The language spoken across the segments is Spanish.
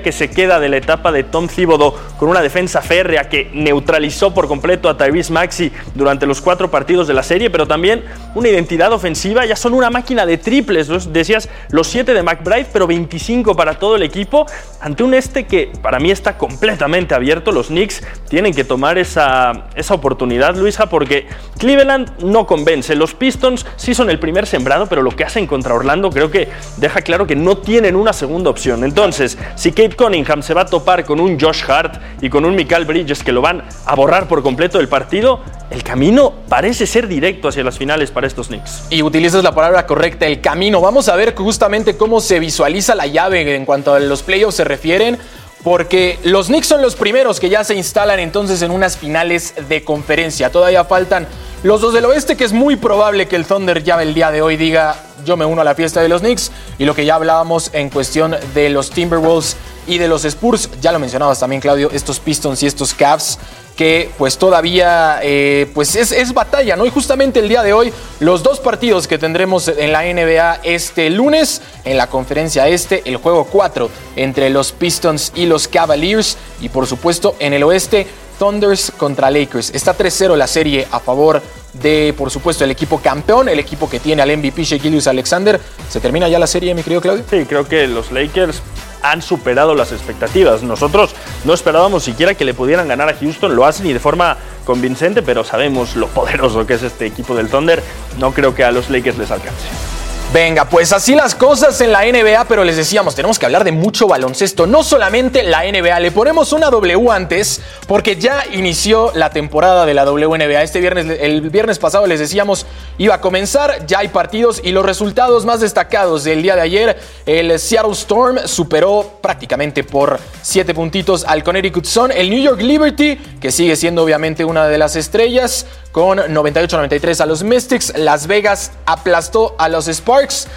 que se queda de la etapa de Tom Thibodeau, con una defensa férrea que neutralizó por completo a Tyrese Maxey durante los 4 partidos de la serie, pero también una identidad ofensiva. Ya son una máquina de triples, ¿no? Decías los 7 de McBride, pero 25 para todo el equipo, ante un que para mí está completamente abierto. Los Knicks tienen que tomar esa oportunidad, Luisa, porque Cleveland no convence. Los Pistons sí son el primer sembrado, pero lo que hacen contra Orlando creo que deja claro que no tienen una segunda opción. Entonces, si Cade Cunningham se va a topar con un Josh Hart y con un Mikal Bridges que lo van a borrar por completo del partido, el camino parece ser directo hacia las finales para estos Knicks. Y utilizas la palabra correcta, el camino. Vamos a ver justamente cómo se visualiza la llave en cuanto a los playoffs se refieren, porque los Knicks son los primeros que ya se instalan entonces en unas finales de conferencia. Todavía faltan los dos del oeste, que es muy probable que el Thunder ya el día de hoy diga: yo me uno a la fiesta de los Knicks. Y lo que ya hablábamos en cuestión de los Timberwolves y de los Spurs, ya lo mencionabas también, Claudio, estos Pistons y estos Cavs, que pues todavía pues es batalla, ¿no? Y justamente el día de hoy, los 2 partidos que tendremos en la NBA este lunes, en la conferencia este, el juego 4 entre los Pistons y los Cavaliers, y por supuesto en el oeste, Thunders contra Lakers. Está 3-0 la serie a favor de, por supuesto, el equipo campeón, el equipo que tiene al MVP Shai Gilgeous-Alexander. ¿Se termina ya la serie, mi querido Claudio? Sí, creo que los Lakers han superado las expectativas. Nosotros no esperábamos siquiera que le pudieran ganar a Houston. Lo hacen y de forma convincente, pero sabemos lo poderoso que es este equipo del Thunder. No creo que a los Lakers les alcance. Venga, pues así las cosas en la NBA, pero les decíamos, tenemos que hablar de mucho baloncesto, no solamente la NBA. Le ponemos una W antes, porque ya inició la temporada de la WNBA. El viernes pasado les decíamos, iba a comenzar, ya hay partidos y los resultados más destacados del día de ayer. El Seattle Storm superó prácticamente por 7 puntitos al Connecticut Sun. El New York Liberty, que sigue siendo obviamente una de las estrellas, con 98-93 a los Mystics. Las Vegas aplastó a los Sparks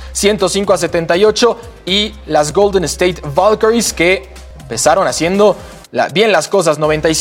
105-78, y las Golden State Valkyries, que empezaron haciendo bien las cosas,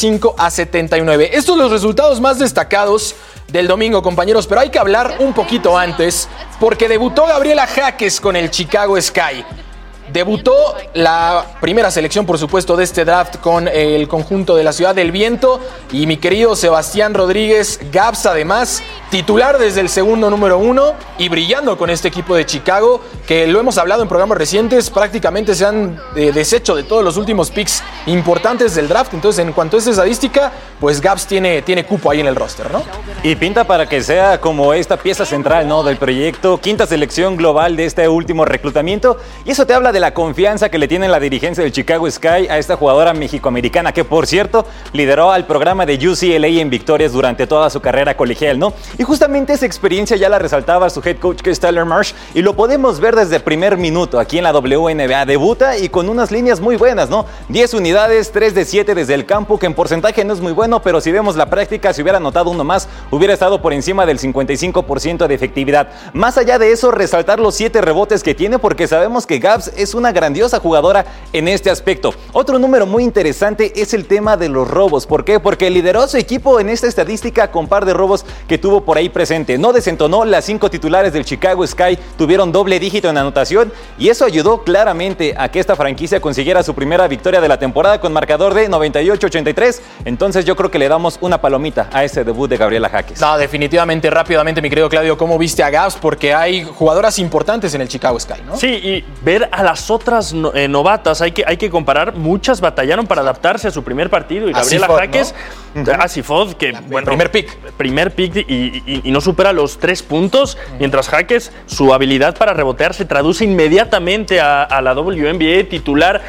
95-79. Estos son los resultados más destacados del domingo, compañeros, pero hay que hablar un poquito antes, porque debutó Gabriela Jaques con el Chicago Sky. Debutó la primera selección, por supuesto, de este draft con el conjunto de la Ciudad del Viento, y mi querido Sebastián Rodríguez, Gabs, además, titular desde el segundo número 1 y brillando con este equipo de Chicago, que lo hemos hablado en programas recientes, prácticamente se han deshecho de todos los últimos picks importantes del draft. Entonces, en cuanto a esta estadística, pues Gabs tiene cupo ahí en el roster, ¿no? Y pinta para que sea como esta pieza central, ¿no?, del proyecto, 5ª selección global de este último reclutamiento, y eso te habla de la confianza que le tiene la dirigencia del Chicago Sky a esta jugadora mexicoamericana, que por cierto lideró al programa de UCLA en victorias durante toda su carrera colegial, ¿no? Y justamente esa experiencia ya la resaltaba su head coach, que es Tyler Marsh, y lo podemos ver desde el primer minuto aquí en la WNBA. Debuta y con unas líneas muy buenas, ¿no? 10 unidades, 3 de 7 desde el campo, que en porcentaje no es muy bueno, pero si vemos la práctica, si hubiera anotado uno más, hubiera estado por encima del 55% de efectividad. Más allá de eso, resaltar los 7 rebotes que tiene, porque sabemos que Gabs es una grandiosa jugadora en este aspecto. Otro número muy interesante es el tema de los robos. ¿Por qué? Porque lideró su equipo en esta estadística con par de robos que tuvo por ahí presente. No desentonó, las 5 titulares del Chicago Sky tuvieron doble dígito en anotación, y eso ayudó claramente a que esta franquicia consiguiera su primera victoria de la temporada con marcador de 98-83. Entonces yo creo que le damos una palomita a ese debut de Gabriela Jaques. No, definitivamente, rápidamente, mi querido Claudio, ¿cómo viste a Gabs? Porque hay jugadoras importantes en el Chicago Sky, ¿no? Sí, y ver a las otras novatas, hay que comparar. Muchas batallaron para adaptarse a su primer partido, y Gabriela Jaques, ¿no? Asifod, que bueno, primer pick y no supera los 3 puntos, mientras Jaques, su habilidad para rebotear se traduce inmediatamente a la WNBA titular.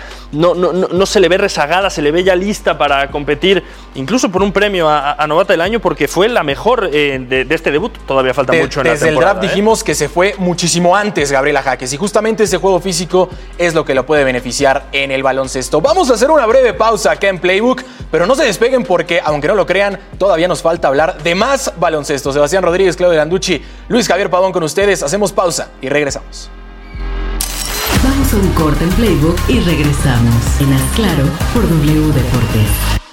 No se le ve rezagada, se le ve ya lista para competir incluso por un premio a novata del año, porque fue la mejor de este debut. Todavía falta mucho en la temporada. Desde el draft dijimos que se fue muchísimo antes Gabriela Jaques, y justamente ese juego físico es lo que lo puede beneficiar en el baloncesto. Vamos a hacer una breve pausa acá en Playbook, pero no se despeguen, porque aunque no lo crean, todavía nos falta hablar de más baloncesto. Sebastián Rodríguez, Claudio Landucci, Luis Javier Pavón con ustedes. Hacemos pausa y regresamos. Vamos a un corte en Playbook y regresamos. En Haz Claro por W Deportes.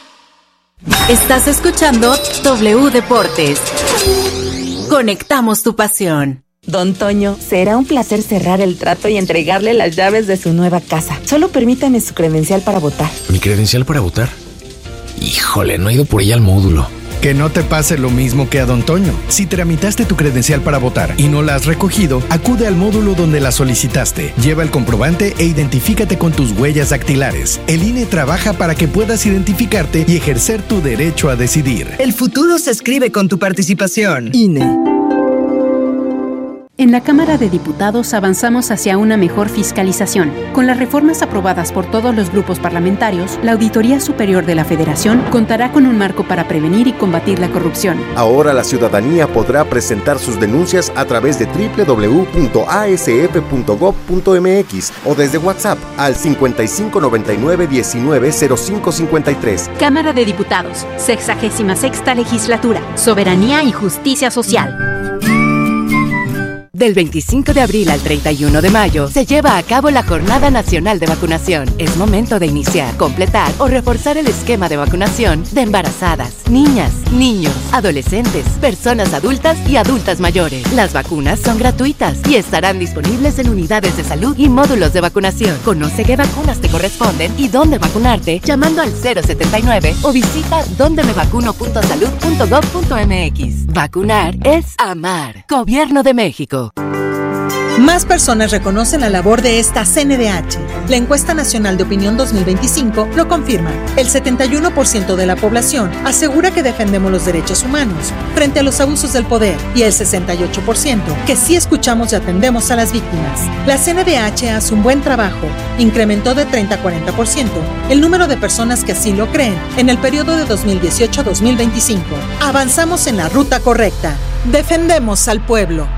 Estás escuchando W Deportes. Conectamos tu pasión. Don Toño, será un placer cerrar el trato y entregarle las llaves de su nueva casa. Solo permítame su credencial para votar. ¿Mi credencial para votar? Híjole, no he ido por ella al módulo. Que no te pase lo mismo que a Don Toño. Si tramitaste tu credencial para votar y no la has recogido, acude al módulo donde la solicitaste. Lleva el comprobante e identifícate con tus huellas dactilares. El INE trabaja para que puedas identificarte y ejercer tu derecho a decidir. El futuro se escribe con tu participación. INE. En la Cámara de Diputados avanzamos hacia una mejor fiscalización. Con las reformas aprobadas por todos los grupos parlamentarios, la Auditoría Superior de la Federación contará con un marco para prevenir y combatir la corrupción. Ahora la ciudadanía podrá presentar sus denuncias a través de www.asf.gov.mx o desde WhatsApp al 5599-190553. Cámara de Diputados, 66ª Legislatura, Soberanía y Justicia Social. Del 25 de abril al 31 de mayo se lleva a cabo la Jornada Nacional de Vacunación. Es momento de iniciar, completar o reforzar el esquema de vacunación de embarazadas, niñas, niños, adolescentes, personas adultas y adultas mayores. Las vacunas son gratuitas y estarán disponibles en unidades de salud y módulos de vacunación. Conoce qué vacunas te corresponden y dónde vacunarte llamando al 079 o visita dondemevacuno.salud.gov.mx. Vacunar es amar. Gobierno de México. Más personas reconocen la labor de esta CNDH. La Encuesta Nacional de Opinión 2025 lo confirma. El 71% de la población asegura que defendemos los derechos humanos frente a los abusos del poder y el 68% que sí escuchamos y atendemos a las víctimas. La CNDH hace un buen trabajo. Incrementó de 30 a 40% el número de personas que así lo creen en el periodo de 2018 a 2025. Avanzamos en la ruta correcta. Defendemos al pueblo.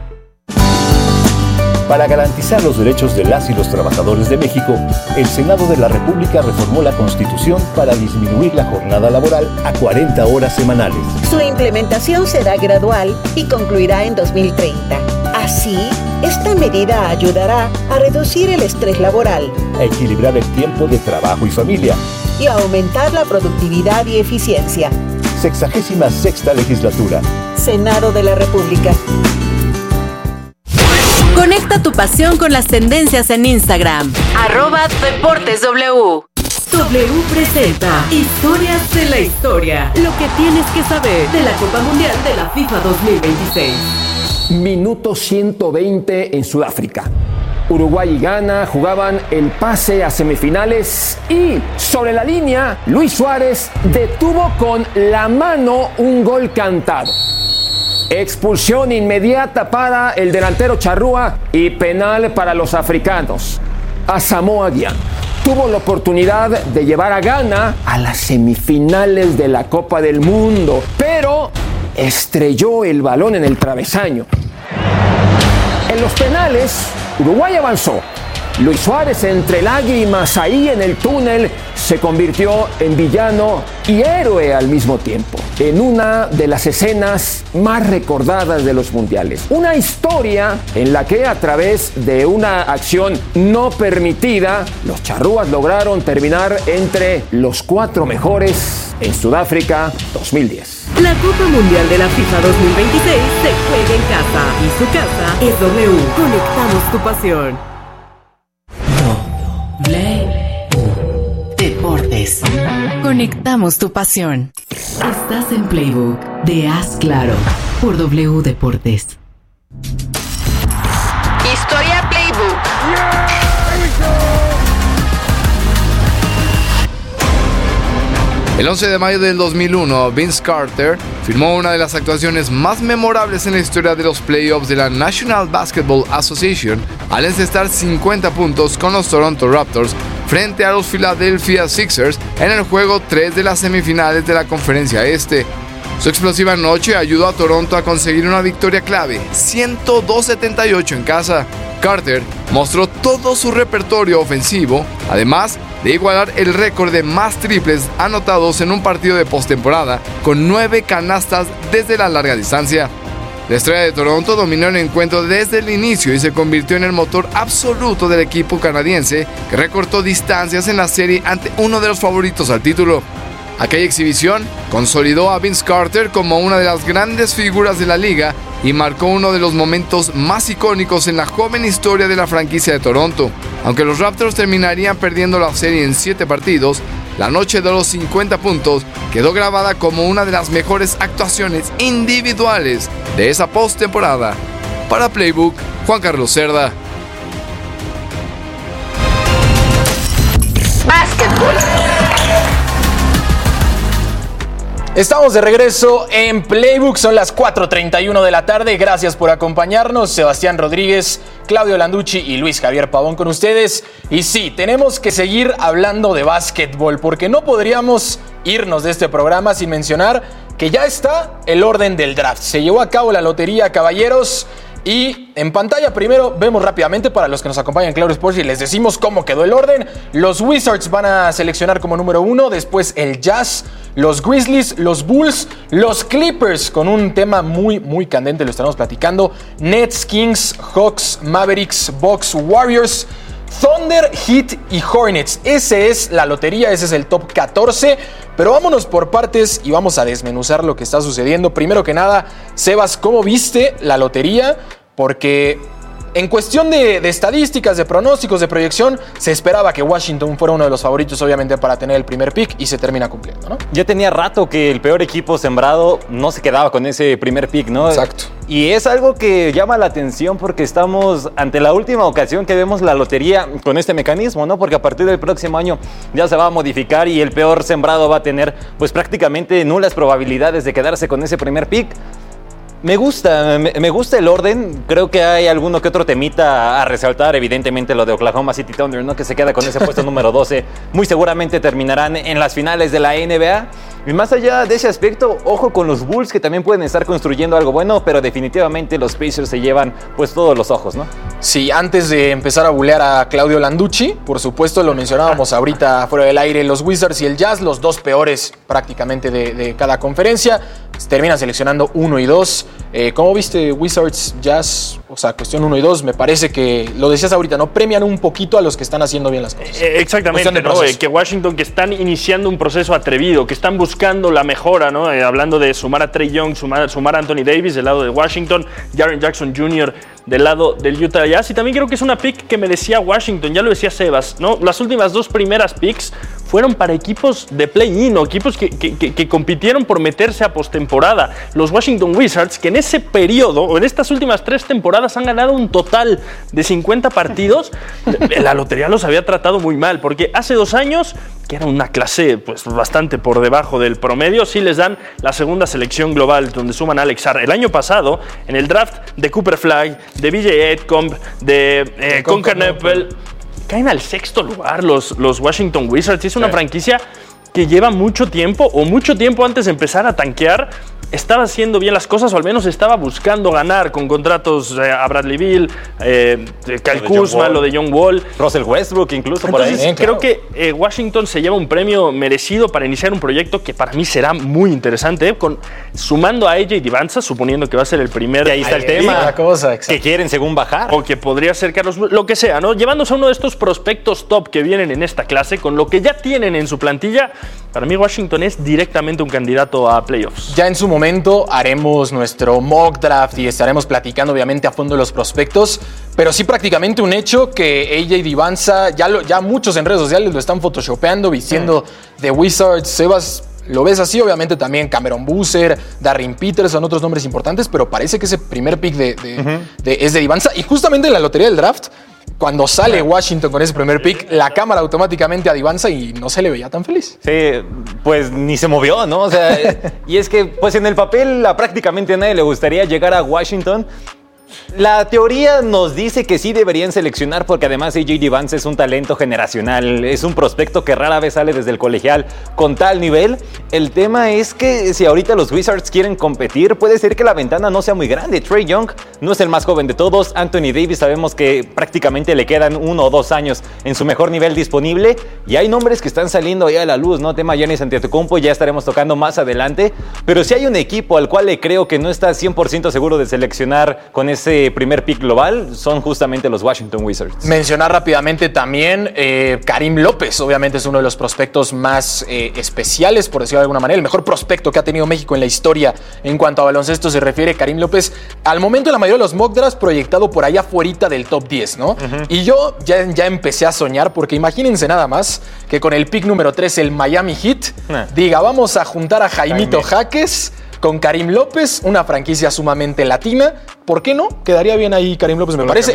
Para garantizar los derechos de las y los trabajadores de México, el Senado de la República reformó la Constitución para disminuir la jornada laboral a 40 horas semanales. Su implementación será gradual y concluirá en 2030. Así, esta medida ayudará a reducir el estrés laboral, a equilibrar el tiempo de trabajo y familia y a aumentar la productividad y eficiencia. 66ª Legislatura. Senado de la República. Conecta tu pasión con las tendencias en Instagram. @DeportesW. W presenta Historias de la Historia. Lo que tienes que saber de la Copa Mundial de la FIFA 2026. Minuto 120 en Sudáfrica. Uruguay y Ghana jugaban el pase a semifinales y sobre la línea Luis Suárez detuvo con la mano un gol cantado. Expulsión inmediata para el delantero Charrúa y penal para los africanos. Asamoah Gyan tuvo la oportunidad de llevar a Ghana a las semifinales de la Copa del Mundo, pero estrelló el balón en el travesaño. En los penales, Uruguay avanzó. Luis Suárez, entre lágrimas ahí en el túnel, se convirtió en villano y héroe al mismo tiempo, en una de las escenas más recordadas de los mundiales. Una historia en la que a través de una acción no permitida, los charrúas lograron terminar entre los 4 mejores en Sudáfrica 2010. La Copa Mundial de la FIFA 2026 se juega en casa y su casa es W. Conectamos tu pasión. Deportes. Conectamos tu pasión. Estás en Playbook de Haz Claro por W Deportes. Historia Playbook. El 11 de mayo del 2001, Vince Carter firmó una de las actuaciones más memorables en la historia de los playoffs de la National Basketball Association al encestar 50 puntos con los Toronto Raptors frente a los Philadelphia Sixers en el juego 3 de las semifinales de la Conferencia Este. Su explosiva noche ayudó a Toronto a conseguir una victoria clave, 102-78 en casa. Carter mostró todo su repertorio ofensivo, además de igualar el récord de más triples anotados en un partido de postemporada, con 9 canastas desde la larga distancia. La estrella de Toronto dominó el encuentro desde el inicio y se convirtió en el motor absoluto del equipo canadiense, que recortó distancias en la serie ante uno de los favoritos al título. Aquella exhibición consolidó a Vince Carter como una de las grandes figuras de la liga y marcó uno de los momentos más icónicos en la joven historia de la franquicia de Toronto. Aunque los Raptors terminarían perdiendo la serie en 7 partidos, la noche de los 50 puntos quedó grabada como una de las mejores actuaciones individuales de esa postemporada. Para Playbook, Juan Carlos Cerda. Básquetbol. Estamos de regreso en Playbook, son las 4:31 de la tarde. Gracias por acompañarnos. Sebastián Rodríguez, Claudio Landucci y Luis Javier Pavón con ustedes. Y sí, tenemos que seguir hablando de básquetbol porque no podríamos irnos de este programa sin mencionar que ya está el orden del draft. Se llevó a cabo la lotería, caballeros. Y en pantalla primero vemos rápidamente para los que nos acompañan en Claro Sports y les decimos cómo quedó el orden. Los Wizards van a seleccionar como número 1, después el Jazz, los Grizzlies, los Bulls, los Clippers con un tema muy candente, lo estaremos platicando. Nets, Kings, Hawks, Mavericks, Bucks, Warriors, Thunder, Heat y Hornets. Esa es la lotería, ese es el top 14. Pero vámonos por partes y vamos a desmenuzar lo que está sucediendo. Primero que nada, Sebas, ¿cómo viste la lotería? Porque en cuestión de estadísticas, de pronósticos, de proyección, se esperaba que Washington fuera uno de los favoritos, obviamente, para tener el primer pick y se termina cumpliendo, ¿no? Ya tenía rato que el peor equipo sembrado no se quedaba con ese primer pick, ¿no? Exacto. Y es algo que llama la atención porque estamos ante la última ocasión que vemos la lotería con este mecanismo, ¿no? Porque a partir del próximo año ya se va a modificar y el peor sembrado va a tener pues prácticamente nulas probabilidades de quedarse con ese primer pick. Me gusta el orden. Creo que hay alguno que otro temita a resaltar. Evidentemente lo de Oklahoma City Thunder, ¿no? Que se queda con ese puesto número 12. Muy seguramente terminarán en las finales de la NBA. Y más allá de ese aspecto, ojo con los Bulls, que también pueden estar construyendo algo bueno, pero definitivamente los Pacers se llevan pues todos los ojos, ¿no? Sí, antes de empezar a bulear a Claudio Landucci, por supuesto lo mencionábamos ahorita fuera del aire, los Wizards y el Jazz, los dos peores prácticamente de cada conferencia, terminan seleccionando 1 y 2. ¿Cómo viste Wizards, Jazz? O sea, cuestión 1 y 2, me parece que, lo decías ahorita, ¿no? Premian un poquito a los que están haciendo bien las cosas. Exactamente, ¿no? Que Washington, que están iniciando un proceso atrevido, que están buscando la mejora, ¿no? Hablando de sumar a Trae Young, sumar a Anthony Davis del lado de Washington, Jaren Jackson Jr. del lado del Utah Jazz, y también creo que es una pick que merecía Washington, ya lo decía Sebas, ¿no? Las últimas 2 primeras picks fueron para equipos de play-in o equipos que compitieron por meterse a postemporada. Los Washington Wizards, que en ese periodo, o en estas últimas 3 temporadas, han ganado un total de 50 partidos, la lotería los había tratado muy mal, porque hace 2 años, que era una clase pues bastante por debajo del promedio, sí les dan la segunda selección global, donde suman a Alex Sarr. El año pasado, en el draft de Cooper Flagg, de BJ Edcomb, de Conker Neppel, caen al 6º lugar los Washington Wizards. Es una franquicia que lleva mucho tiempo antes de empezar a tanquear, estaba haciendo bien las cosas, o al menos estaba buscando ganar con contratos a Bradley Beal, Kyle Kuzma, lo de John Wall, Russell Westbrook incluso. Entonces, por ahí. Creo que Washington se lleva un premio merecido para iniciar un proyecto que para mí será muy interesante, sumando a AJ Divanza, suponiendo que va a ser el primer. Y ahí está el tema, que quieren según bajar. O que podría ser Carlos, lo que sea, ¿no? Llevándose a uno de estos prospectos top que vienen en esta clase, con lo que ya tienen en su plantilla, para mí Washington es directamente un candidato a playoffs. Ya en su momento haremos nuestro mock draft y estaremos platicando obviamente a fondo de los prospectos, pero sí prácticamente un hecho que AJ Divanza, ya muchos en redes sociales lo están photoshopeando, vistiendo de Wizards. Sebas, ¿lo ves así? Obviamente también Cameron Boozer, Darren Peterson, otros nombres importantes, pero parece que ese primer pick es de Divanza. Y justamente en la lotería del draft, cuando sale Washington con ese primer pick, la cámara automáticamente a Divanza y no se le veía tan feliz. Sí, pues ni se movió, ¿no? O sea, y es que pues en el papel a prácticamente a nadie le gustaría llegar a Washington. La teoría nos dice que sí deberían seleccionar porque además AJ Divanza es un talento generacional, es un prospecto que rara vez sale desde el colegial con tal nivel. El tema es que si ahorita los Wizards quieren competir, puede ser que la ventana no sea muy grande. Trae Young no es el más joven de todos, Anthony Davis sabemos que prácticamente le quedan 1 o 2 años en su mejor nivel disponible y hay nombres que están saliendo ahí a la luz, ¿no? Tema Giannis Antetokounmpo, ya estaremos tocando más adelante, pero si hay un equipo al cual le creo que no está 100% seguro de seleccionar con ese ese primer pick global son justamente los Washington Wizards. Mencionar rápidamente también Karim López, obviamente es uno de los prospectos más especiales, por decirlo de alguna manera, el mejor prospecto que ha tenido México en la historia en cuanto a baloncesto se refiere. Karim López, al momento en la mayoría de los mock drafts, proyectado por allá afuera del top 10, ¿no? Y yo ya empecé a soñar, porque imagínense nada más que con el pick número 3 el Miami Heat diga, vamos a juntar a Jaimito Jaques con Karim López, una franquicia sumamente latina. ¿Por qué no? Quedaría bien ahí Karim López, me parece.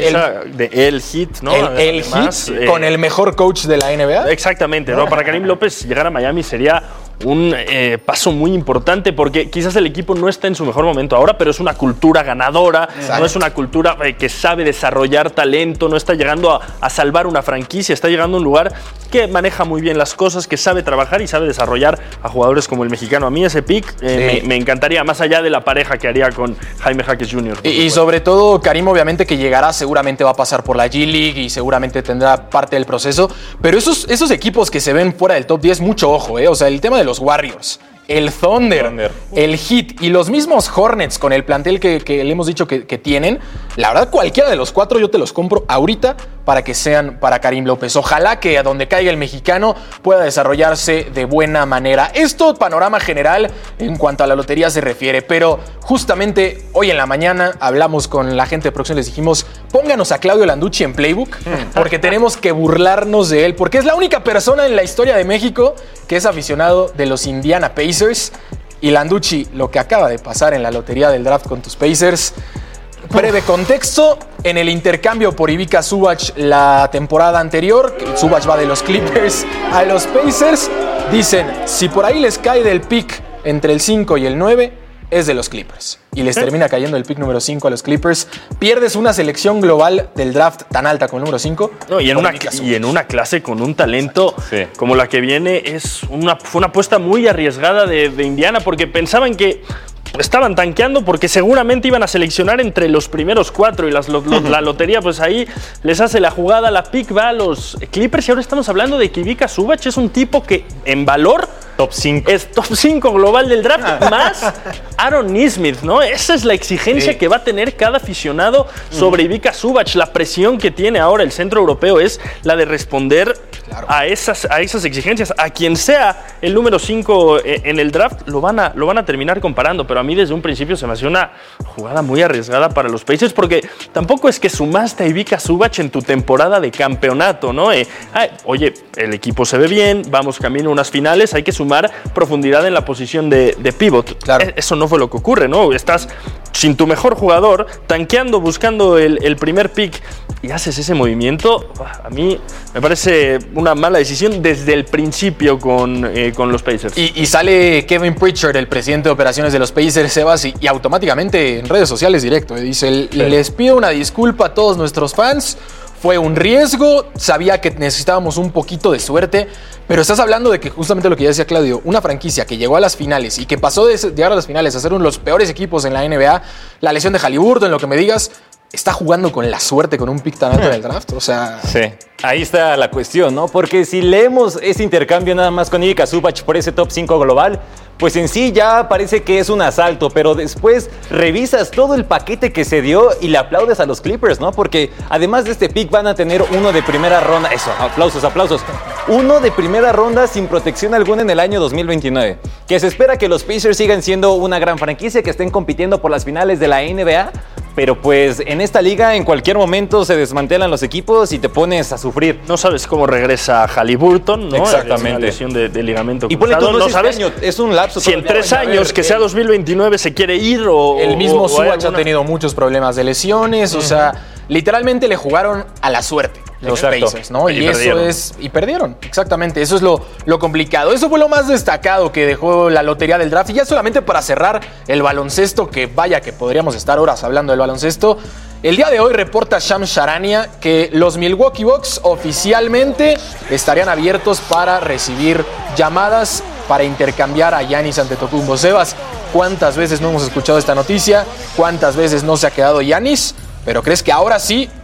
El Heat, ¿no? El Heat con el mejor coach de la NBA. Exactamente, ¿no? Para Karim López llegar a Miami sería un paso muy importante, porque quizás el equipo no está en su mejor momento ahora, pero es una cultura ganadora, no es una cultura que sabe desarrollar talento, no está llegando a salvar una franquicia, está llegando a un lugar que maneja muy bien las cosas, que sabe trabajar y sabe desarrollar a jugadores como el mexicano. A mí ese pick me encantaría, más allá de la pareja que haría con Jaime Jaques Jr. Y sobre todo Karim, obviamente, que llegará, seguramente va a pasar por la G-League y seguramente tendrá parte del proceso, pero esos equipos que se ven fuera del top 10, mucho ojo, o sea, el tema de los Warriors, el Thunder, el Heat y los mismos Hornets con el plantel que le hemos dicho que tienen, la verdad cualquiera de los 4 yo te los compro ahorita para que sean para Karim López. Ojalá que a donde caiga el mexicano pueda desarrollarse de buena manera. Esto, panorama general en cuanto a la lotería se refiere, pero justamente hoy en la mañana hablamos con la gente de producción, les dijimos, pónganos a Claudio Landucci en Playbook, porque tenemos que burlarnos de él, porque es la única persona en la historia de México que es aficionado de los Indiana Pacers. Y Landucci, lo que acaba de pasar en la lotería del draft con tus Pacers. Breve contexto, en el intercambio por Ivica Zubac la temporada anterior, Zubac va de los Clippers a los Pacers, dicen, si por ahí les cae del pick entre el 5 y el 9, es de los Clippers. Y les termina cayendo el pick número 5 a los Clippers. Pierdes una selección global del draft tan alta con el número 5. No, y en una clase con un talento como la que viene, fue una apuesta muy arriesgada de Indiana, porque pensaban que estaban tanqueando porque seguramente iban a seleccionar entre los primeros 4 y la lotería pues ahí les hace la jugada, la pick va a los Clippers y ahora estamos hablando de que Ivica Zubac es un tipo que en valor top 5. Es top 5 global del draft, más Aaron Nesmith, ¿no? Esa es la exigencia que va a tener cada aficionado sobre Ivica Zubac. La presión que tiene ahora el centro europeo es la de responder a esas exigencias. A quien sea el número 5 en el draft, lo van a terminar comparando, pero a mí desde un principio se me hacía una jugada muy arriesgada para los Pacers, porque tampoco es que sumaste a Ivica Zubac en tu temporada de campeonato, ¿no? Oye, el equipo se ve bien, vamos camino a unas finales, hay que sumar profundidad en la posición de pivot. Claro. Eso no fue lo que ocurre, ¿no? Estás sin tu mejor jugador, tanqueando, buscando el primer pick y haces ese movimiento. A mí me parece una mala decisión desde el principio con los Pacers. Y sale Kevin Pritchard, el presidente de operaciones de los Pacers, Sebas, y automáticamente en redes sociales directo. Dice, les pido una disculpa a todos nuestros fans. Fue un riesgo, sabía que necesitábamos un poquito de suerte, pero estás hablando de que justamente lo que ya decía Claudio, una franquicia que llegó a las finales y que pasó de llegar a las finales a ser uno de los peores equipos en la NBA, la lesión de Haliburton, lo que me digas, está jugando con la suerte con un pick tan alto en el draft, o sea... Sí, ahí está la cuestión, ¿no? Porque si leemos ese intercambio nada más con Ivica Zubac por ese top 5 global, pues en sí ya parece que es un asalto, pero después revisas todo el paquete que se dio y le aplaudes a los Clippers, ¿no? Porque además de este pick van a tener uno de primera ronda, eso, aplausos, uno de primera ronda sin protección alguna en el año 2029, que se espera que los Pacers sigan siendo una gran franquicia, que estén compitiendo por las finales de la NBA, pero pues en esta liga en cualquier momento se desmantelan los equipos y te pones a sufrir. No sabes cómo regresa Haliburton, ¿no? Exactamente. Una lesión de ligamento y ponle cruzado. Tú, no sabes año, es un lapso. Si en 3 años, que sea 2029, se quiere ir o... El mismo Zubac ha tenido muchos problemas de lesiones, o sea, literalmente le jugaron a la suerte. Los Pacers, ¿no? Y eso y perdieron, exactamente. Eso es lo complicado. Eso fue lo más destacado que dejó la lotería del draft. Y ya solamente para cerrar el baloncesto, que vaya que podríamos estar horas hablando del baloncesto. El día de hoy reporta Shams Charania que los Milwaukee Bucks oficialmente estarían abiertos para recibir llamadas para intercambiar a Giannis Antetokounmpo. Sebas, ¿cuántas veces no hemos escuchado esta noticia? ¿Cuántas veces no se ha quedado Giannis? Pero ¿crees que ahora sí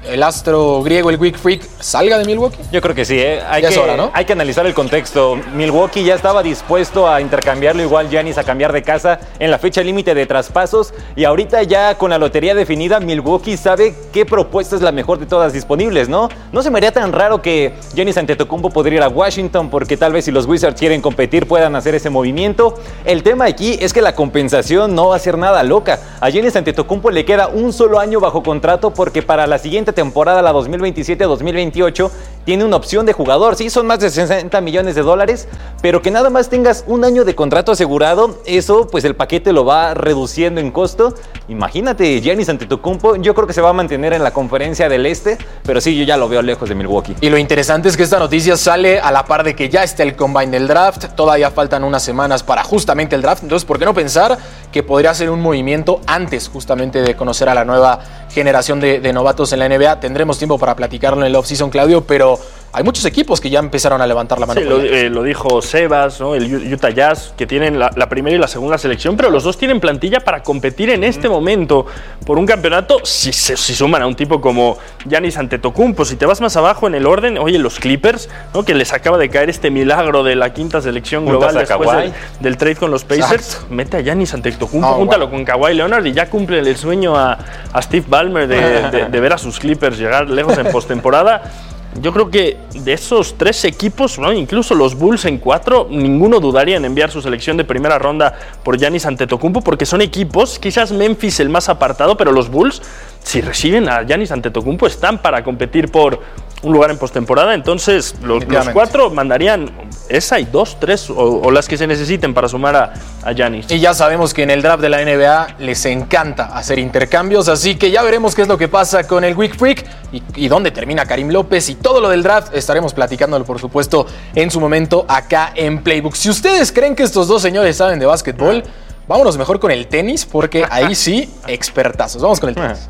el astro griego, el Greek Freak, salga de Milwaukee? Yo creo que sí, Ya es hora, ¿no? Hay que analizar el contexto. Milwaukee ya estaba dispuesto a intercambiarlo, igual Giannis a cambiar de casa en la fecha límite de traspasos, y ahorita ya con la lotería definida, Milwaukee sabe qué propuesta es la mejor de todas disponibles, ¿no? No se me haría tan raro que Giannis Antetokounmpo podría ir a Washington, porque tal vez si los Wizards quieren competir puedan hacer ese movimiento. El tema aquí es que la compensación no va a ser nada loca. A Giannis Antetokounmpo le queda un solo año bajo contrato, porque para la siguiente temporada, la 2027-2028, tiene una opción de jugador. Sí, son más de $60 millones, pero que nada más tengas un año de contrato asegurado, eso pues el paquete lo va reduciendo en costo. Imagínate, Giannis Antetokounmpo, yo creo que se va a mantener en la conferencia del Este, pero sí, yo ya lo veo lejos de Milwaukee. Y lo interesante es que esta noticia sale a la par de que ya está el combine del draft, todavía faltan unas semanas para justamente el draft, entonces ¿por qué no pensar que podría ser un movimiento antes justamente de conocer a la nueva generación de novatos en la NBA? Tendremos tiempo para platicarlo en el off-season, Claudio, pero hay muchos equipos que ya empezaron a levantar la mano. Sí, lo dijo Sebas, ¿no? El Utah Jazz, que tienen la primera y la segunda selección, pero los dos tienen plantilla para competir en este momento por un campeonato. Si suman a un tipo como Giannis Antetokounmpo, si te vas más abajo en el orden, oye, los Clippers, ¿no? Que les acaba de caer este milagro de la quinta selección global después del trade con los Pacers. Exacto. Mete a Giannis Antetokounmpo, júntalo con Kawhi Leonard y ya cumple el sueño a Steve Ballmer de ver a sus Clippers llegar lejos en postemporada. Yo creo que de esos tres equipos, ¿no? Incluso los Bulls en 4, ninguno dudaría en enviar su selección de primera ronda por Giannis Antetokounmpo, porque son equipos, quizás Memphis el más apartado, pero los Bulls, si reciben a Giannis Antetokounmpo, están para competir por un lugar en postemporada. Entonces los 4 mandarían esa y 2, 3 o las que se necesiten para sumar a Giannis. Y ya sabemos que en el draft de la NBA les encanta hacer intercambios, así que ya veremos qué es lo que pasa con el Greek Freak y dónde termina Karim López y todo lo del draft. Estaremos platicándolo, por supuesto, en su momento acá en Playbook. Si ustedes creen que estos dos señores saben de básquetbol, vámonos mejor con el tenis, porque ahí sí, expertazos. Vamos con el tenis.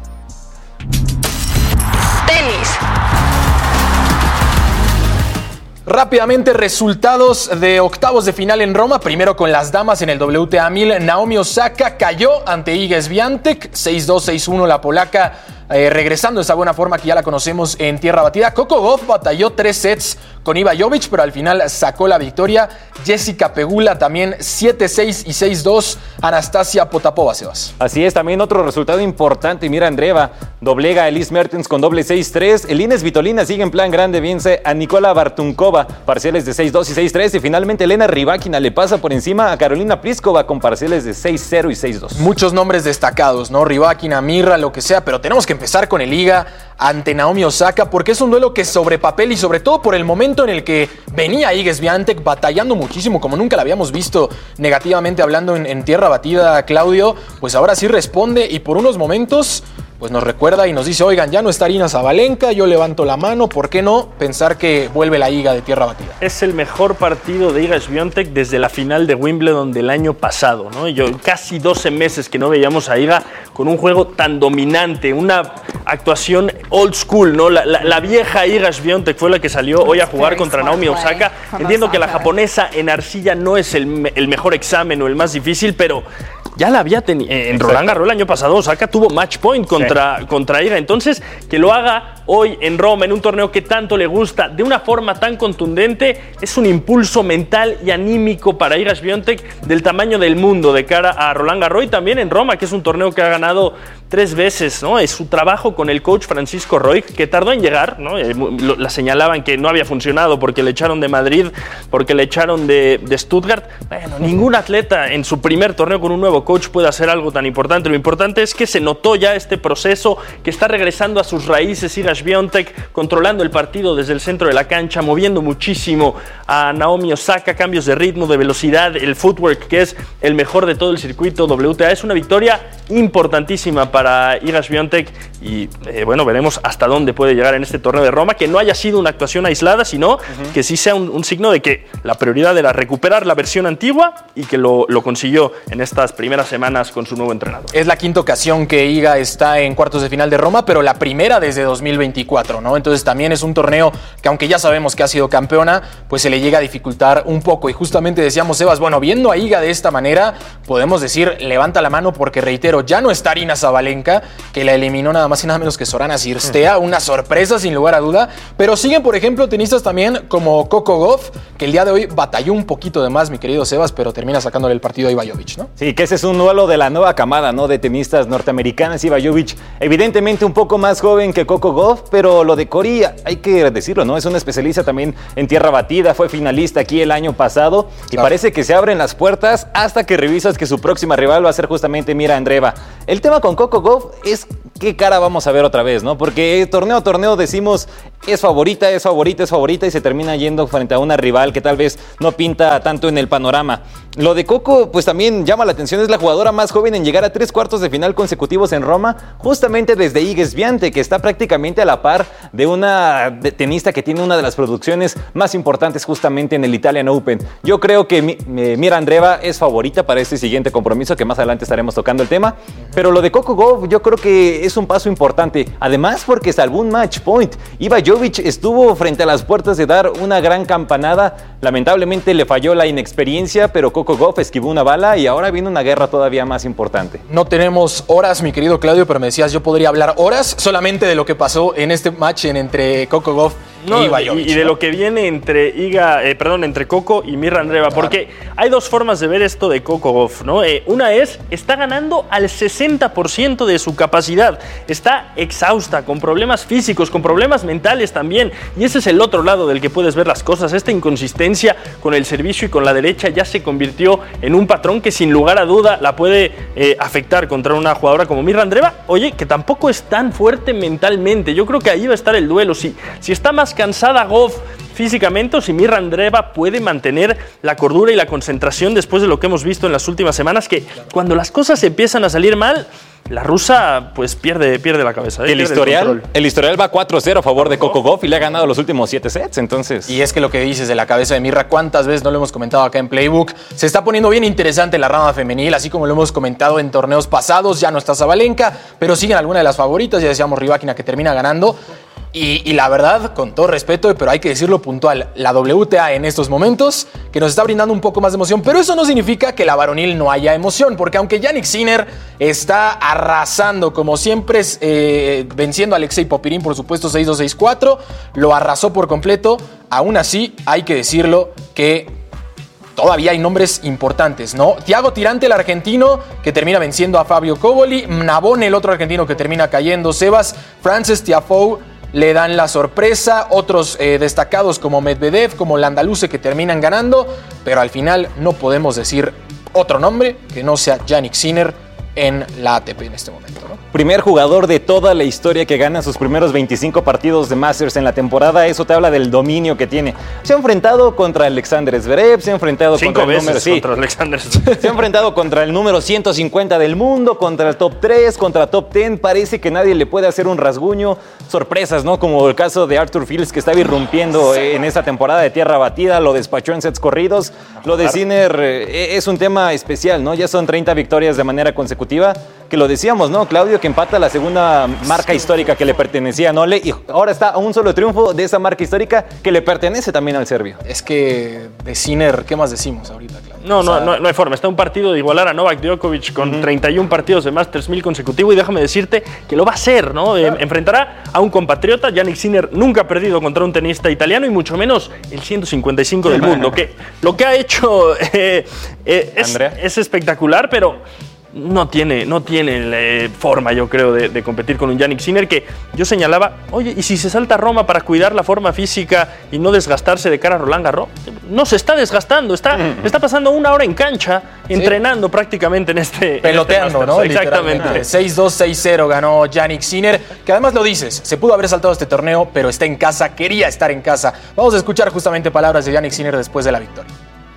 Tenis. Rápidamente, resultados de octavos de final en Roma. Primero con las damas en el WTA 1000. Naomi Osaka cayó ante Iga Swiatek, 6-2, 6-1 la polaca, regresando a esa buena forma que ya la conocemos en tierra batida. Coco Gauff batalló 3 sets con Iva Jovic, pero al final sacó la victoria. Jessica Pegula también 7-6 y 6-2 Anastasia Potapova, Sebas. Así es, también otro resultado importante. Mira, Andreeva doblega a Elise Mertens con doble 6-3. Elina Svitolina sigue en plan grande, vence a Nikola Bartunkova, parciales de 6-2 y 6-3. Y finalmente Elena Rybakina le pasa por encima a Carolina Pliskova con parciales de 6-0 y 6-2. Muchos nombres destacados, ¿no? Rybakina, Mirra, lo que sea, pero tenemos que empezar con el Iga ante Naomi Osaka, porque es un duelo que sobre papel y sobre todo por el momento en el que venía Iga Swiatek batallando muchísimo, como nunca la habíamos visto negativamente hablando en tierra batida, Claudio, pues ahora sí responde y por unos momentos pues nos recuerda y nos dice, oigan, ya no está Aryna Sabalenka, yo levanto la mano, ¿por qué no pensar que vuelve la Iga de tierra batida? Es el mejor partido de Iga Swiatek desde la final de Wimbledon del año pasado, ¿no? Casi 12 meses que no veíamos a Iga con un juego tan dominante, una actuación old school, ¿no? La vieja Iga Swiatek fue la que salió hoy a jugar contra Naomi Osaka. Entiendo que la japonesa en arcilla no es el mejor examen o el más difícil, pero ya la había tenido en Roland Garros el año pasado. Osaka tuvo match point contra Iga. Entonces, que lo haga hoy en Roma, en un torneo que tanto le gusta, de una forma tan contundente, es un impulso mental y anímico para Iga Swiatek del tamaño del mundo de cara a Roland Garros y también en Roma, que es un torneo que ha ganado 3 veces, ¿no? Es su trabajo con el coach Francisco Roig, que tardó en llegar, ¿no? La señalaban que no había funcionado porque le echaron de Madrid, porque le echaron de Stuttgart. Bueno, ningún atleta en su primer torneo con un nuevo coach puede hacer algo tan importante. Lo importante es que se notó ya este proceso, que está regresando a sus raíces Iga Swiatek, controlando el partido desde el centro de la cancha, moviendo muchísimo a Naomi Osaka, cambios de ritmo, de velocidad, el footwork, que es el mejor de todo el circuito WTA. Es una victoria importantísima para Iga Swiatek y bueno, veremos hasta dónde puede llegar en este torneo de Roma, que no haya sido una actuación aislada, sino que sí sea un signo de que la prioridad era recuperar la versión antigua y que lo consiguió en estas primeras semanas con su nuevo entrenador. Es la quinta ocasión que Iga está en cuartos de final de Roma, pero la primera desde 2021. 2024, ¿no? Entonces también es un torneo que, aunque ya sabemos que ha sido campeona, pues se le llega a dificultar un poco. Y justamente decíamos, Sebas, bueno, viendo a Iga de esta manera, podemos decir, levanta la mano, porque reitero, ya no está Aryna Sabalenka, que la eliminó nada más y nada menos que Sorana Cirstea, una sorpresa sin lugar a duda, pero siguen, por ejemplo, tenistas también como Coco Gauff, que el día de hoy batalló un poquito de más, mi querido Sebas, pero termina sacándole el partido a Iva Jovic, ¿no? Sí, que ese es un duelo de la nueva camada, ¿no? De tenistas norteamericanas. Iva Jovic, evidentemente un poco más joven que Coco Gauff, pero lo de Cori, hay que decirlo, ¿no? Es una especialista también en tierra batida, fue finalista aquí el año pasado y parece que se abren las puertas hasta que revisas que su próxima rival va a ser justamente Mira Andreeva. El tema con Coco Gauff es qué cara vamos a ver otra vez, ¿no? Porque torneo a torneo decimos es favorita y se termina yendo frente a una rival que tal vez no pinta tanto en el panorama. Lo de Coco, pues también llama la atención, es la jugadora más joven en llegar a 3 cuartos de final consecutivos en Roma, justamente desde Iga Swiatek, que está prácticamente a la par de una tenista que tiene una de las producciones más importantes justamente en el Italian Open. Yo creo que Mira Andreeva es favorita para este siguiente compromiso, que más adelante estaremos tocando el tema, pero lo de Coco Gauff yo creo que es un paso importante, además porque salvó un match point. Iva Jovic estuvo frente a las puertas de dar una gran campanada, lamentablemente le falló la inexperiencia, pero Coco Gauff esquivó una bala y ahora viene una guerra todavía más importante. No tenemos horas, mi querido Claudio, pero me decías, yo podría hablar horas solamente de lo que pasó en este match entre Coco Gauff y Iva Jovic. Y de lo que viene entre Coco y Mirra Andreeva, claro. Porque hay dos formas de ver esto de Coco Gauff, ¿no? Una es, está ganando al 60% de su capacidad, está exhausta, con problemas físicos, con problemas mentales también, y ese es el otro lado del que puedes ver las cosas. Esta inconsistencia con el servicio y con la derecha ya se convirtió en un patrón que sin lugar a duda la puede afectar contra una jugadora como Mirra Andreeva, oye, que tampoco es tan fuerte mentalmente. Yo creo que ahí va a estar el duelo, si está más cansada Gauff físicamente, o si Mirra Andreeva puede mantener la cordura y la concentración después de lo que hemos visto en las últimas semanas, que cuando las cosas empiezan a salir mal, la rusa pues pierde la cabeza. El historial va 4-0 a favor de Coco Gauff y le ha ganado los últimos 7 sets, entonces. Y es que lo que dices de la cabeza de Mirra, ¿cuántas veces no lo hemos comentado acá en Playbook? Se está poniendo bien interesante la rama femenil, así como lo hemos comentado en torneos pasados. Ya no está Sabalenka, pero siguen algunas de las favoritas. Ya decíamos Rybakina, que termina ganando. Y la verdad, con todo respeto, pero hay que decirlo puntual, la WTA en estos momentos que nos está brindando un poco más de emoción, pero eso no significa que la varonil no haya emoción, porque aunque Jannik Sinner está arrasando como siempre, venciendo a Alexei Popyrin, por supuesto 6-2, 6-4, lo arrasó por completo. Aún así, hay que decirlo que todavía hay nombres importantes, ¿no? Thiago Tirante, el argentino, que termina venciendo a Fabio Coboli, Navone, el otro argentino, que termina cayendo, Sebas, Frances Tiafoe le dan la sorpresa, otros destacados como Medvedev, como Landaluce, que terminan ganando, pero al final no podemos decir otro nombre que no sea Jannik Sinner en la ATP en este momento, ¿no? Primer jugador de toda la historia que gana sus primeros 25 partidos de Masters en la temporada. Eso te habla del dominio que tiene. Se ha enfrentado contra Alexander Zverev, se ha enfrentado contra se ha enfrentado contra el número 150 del mundo, contra el top 3, contra top 10. Parece que nadie le puede hacer un rasguño. Sorpresas, ¿no? Como el caso de Arthur Fils, que estaba irrumpiendo en esta temporada de tierra batida, lo despachó en sets corridos. Lo de Sinner es un tema especial, ¿no? Ya son 30 victorias de manera consecutiva, que lo decíamos, ¿no, Claudio? Que empata la segunda marca histórica que le pertenecía a Nole, y ahora está a un solo triunfo de esa marca histórica que le pertenece también al serbio. Es que de Sinner, ¿qué más decimos ahorita, Claudio? No hay forma. Está un partido de igualar a Novak Djokovic con 31 partidos de Masters 1000 consecutivo, y déjame decirte que lo va a hacer, ¿no? Enfrentará a un compatriota. Jannik Sinner nunca ha perdido contra un tenista italiano, y mucho menos el 155 del mundo. Que lo que ha hecho es espectacular, pero no tiene forma, yo creo, de competir con un Jannik Sinner, que yo señalaba, oye, ¿y si se salta a Roma para cuidar la forma física y no desgastarse de cara a Roland Garros? No se está desgastando, está pasando una hora en cancha, entrenando prácticamente en este peloteando, ¿no? Exactamente. 6-2, 6-0 ganó Jannik Sinner, que además lo dices, se pudo haber saltado este torneo, pero está en casa, quería estar en casa. Vamos a escuchar justamente palabras de Jannik Sinner después de la victoria.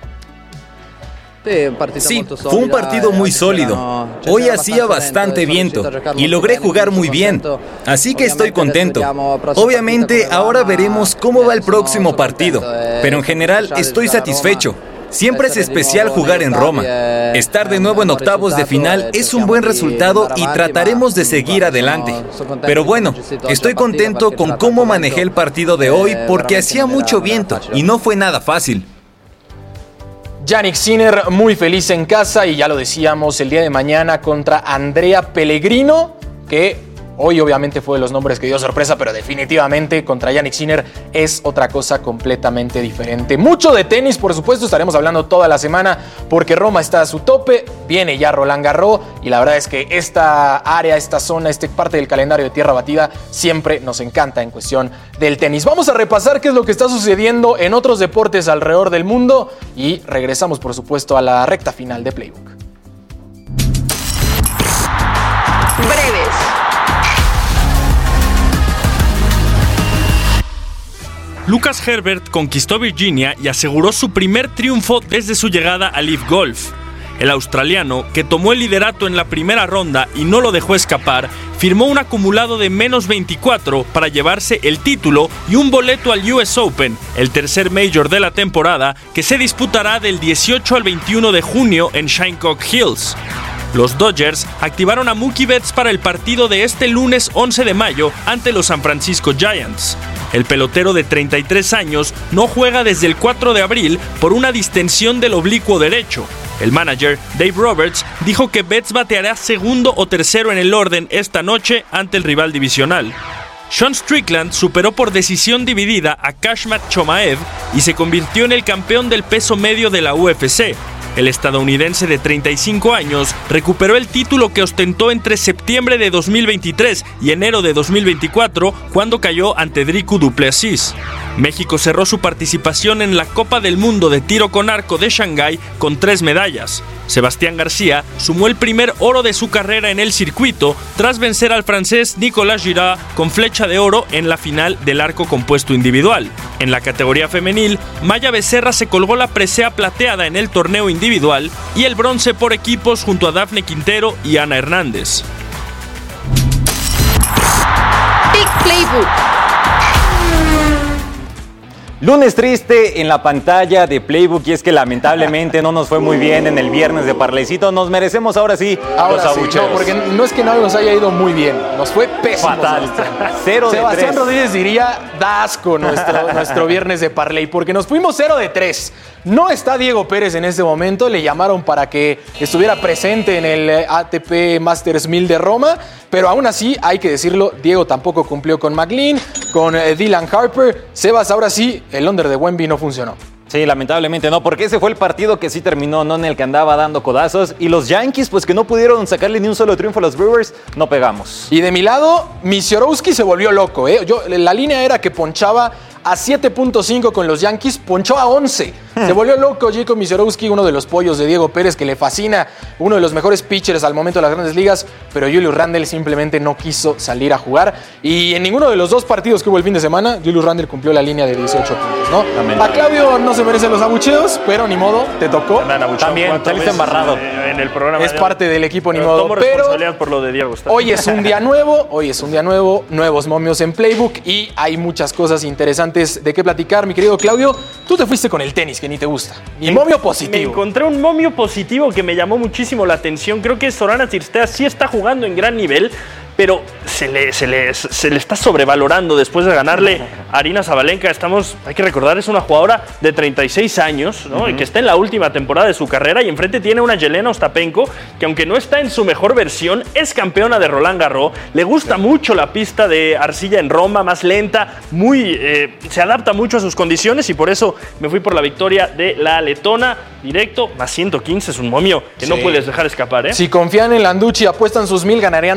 Sí, fue un partido muy sólido. Hoy hacía bastante viento y logré jugar muy bien, así que estoy contento. Obviamente ahora veremos cómo va el próximo partido, pero en general estoy satisfecho. Siempre es especial jugar en Roma. Estar de nuevo en octavos de final es un buen resultado y trataremos de seguir adelante. Pero bueno, estoy contento con cómo manejé el partido de hoy porque hacía mucho viento y no fue nada fácil. Jannik Sinner muy feliz en casa y ya lo decíamos el día de mañana contra Andrea Pellegrino, que hoy obviamente fue de los nombres que dio sorpresa, pero definitivamente contra Jannik Sinner es otra cosa completamente diferente. Mucho de tenis, por supuesto, estaremos hablando toda la semana porque Roma está a su tope, viene ya Roland Garros y la verdad es que esta área, esta zona, esta parte del calendario de tierra batida siempre nos encanta en cuestión del tenis. Vamos a repasar qué es lo que está sucediendo en otros deportes alrededor del mundo y regresamos, por supuesto, a la recta final de Playbook. Breves. Lucas Herbert conquistó Virginia y aseguró su primer triunfo desde su llegada a Live Golf. El australiano, que tomó el liderato en la primera ronda y no lo dejó escapar, firmó un acumulado de menos 24 para llevarse el título y un boleto al US Open, el tercer major de la temporada, que se disputará del 18 al 21 de junio en Shinnecock Hills. Los Dodgers activaron a Mookie Betts para el partido de este lunes 11 de mayo ante los San Francisco Giants. El pelotero de 33 años no juega desde el 4 de abril por una distensión del oblicuo derecho. El manager, Dave Roberts, dijo que Betts bateará segundo o tercero en el orden esta noche ante el rival divisional. Sean Strickland superó por decisión dividida a Kashmat Chomaev y se convirtió en el campeón del peso medio de la UFC. El estadounidense de 35 años recuperó el título que ostentó entre septiembre de 2023 y enero de 2024, cuando cayó ante Dricus du Plessis. México cerró su participación en la Copa del Mundo de Tiro con Arco de Shanghái con 3 medallas. Sebastián García sumó el primer oro de su carrera en el circuito tras vencer al francés Nicolas Girard con flecha de oro en la final del arco compuesto individual. En la categoría femenil, Maya Becerra se colgó la presea plateada en el torneo individual y el bronce por equipos junto a Dafne Quintero y Ana Hernández. Big Playbook. Lunes triste en la pantalla de Playbook y es que lamentablemente no nos fue muy bien en el viernes de Parlaycito. Nos merecemos ahora sí los abucheos. No, porque no es que no nos haya ido muy bien, nos fue pésimo. Fatal. 0 de 3. Sebastián Rodríguez diría, da asco nuestro viernes de Parlay, porque nos fuimos 0 de 3. No está Diego Pérez en este momento, le llamaron para que estuviera presente en el ATP Masters 1000 de Roma, pero aún así, hay que decirlo, Diego tampoco cumplió con McLean, con Dylan Harper. Sebas, ahora sí, el under de Wemby no funcionó. Sí, lamentablemente no, porque ese fue el partido que sí terminó, no en el que andaba dando codazos. Y los Yankees, pues que no pudieron sacarle ni un solo triunfo a los Brewers, no pegamos. Y de mi lado, Misiorowski se volvió loco, ¿eh? La línea era que ponchaba a 7.5 con los Yankees, ponchó a 11. Se volvió loco Jacob Misiorowski, uno de los pollos de Diego Pérez, que le fascina, uno de los mejores pitchers al momento de las Grandes Ligas, pero Julius Randle simplemente no quiso salir a jugar. Y en ninguno de los dos partidos que hubo el fin de semana, Julius Randle cumplió la línea de 18 puntos, ¿no? A Claudio no se merecen los abucheos, pero ni modo, te tocó. También, saliste embarrado. En el programa. Es parte del equipo, ni modo. Tomo responsabilidad por lo de Diego. Hoy es un día nuevo, nuevos momios en Playbook y hay muchas cosas interesantes de qué platicar, mi querido Claudio. Tú te fuiste con el tenis, que ni te gusta. Y momio positivo. Me encontré un momio positivo que me llamó muchísimo la atención. Creo que Sorana Cirstea sí está jugando en gran nivel, pero se le está sobrevalorando después de ganarle a Arina Sabalenka. Hay que recordar, es una jugadora de 36 años, ¿no? Y que está en la última temporada de su carrera, y enfrente tiene una Yelena Ostapenko, que aunque no está en su mejor versión, es campeona de Roland Garros. Le gusta mucho la pista de arcilla en Roma, más lenta, se adapta mucho a sus condiciones, y por eso me fui por la victoria de la letona. Directo, más 115, es un momio que no puedes dejar escapar, ¿eh? Si confían en Landucci, apuestan sus 1,000, ganarían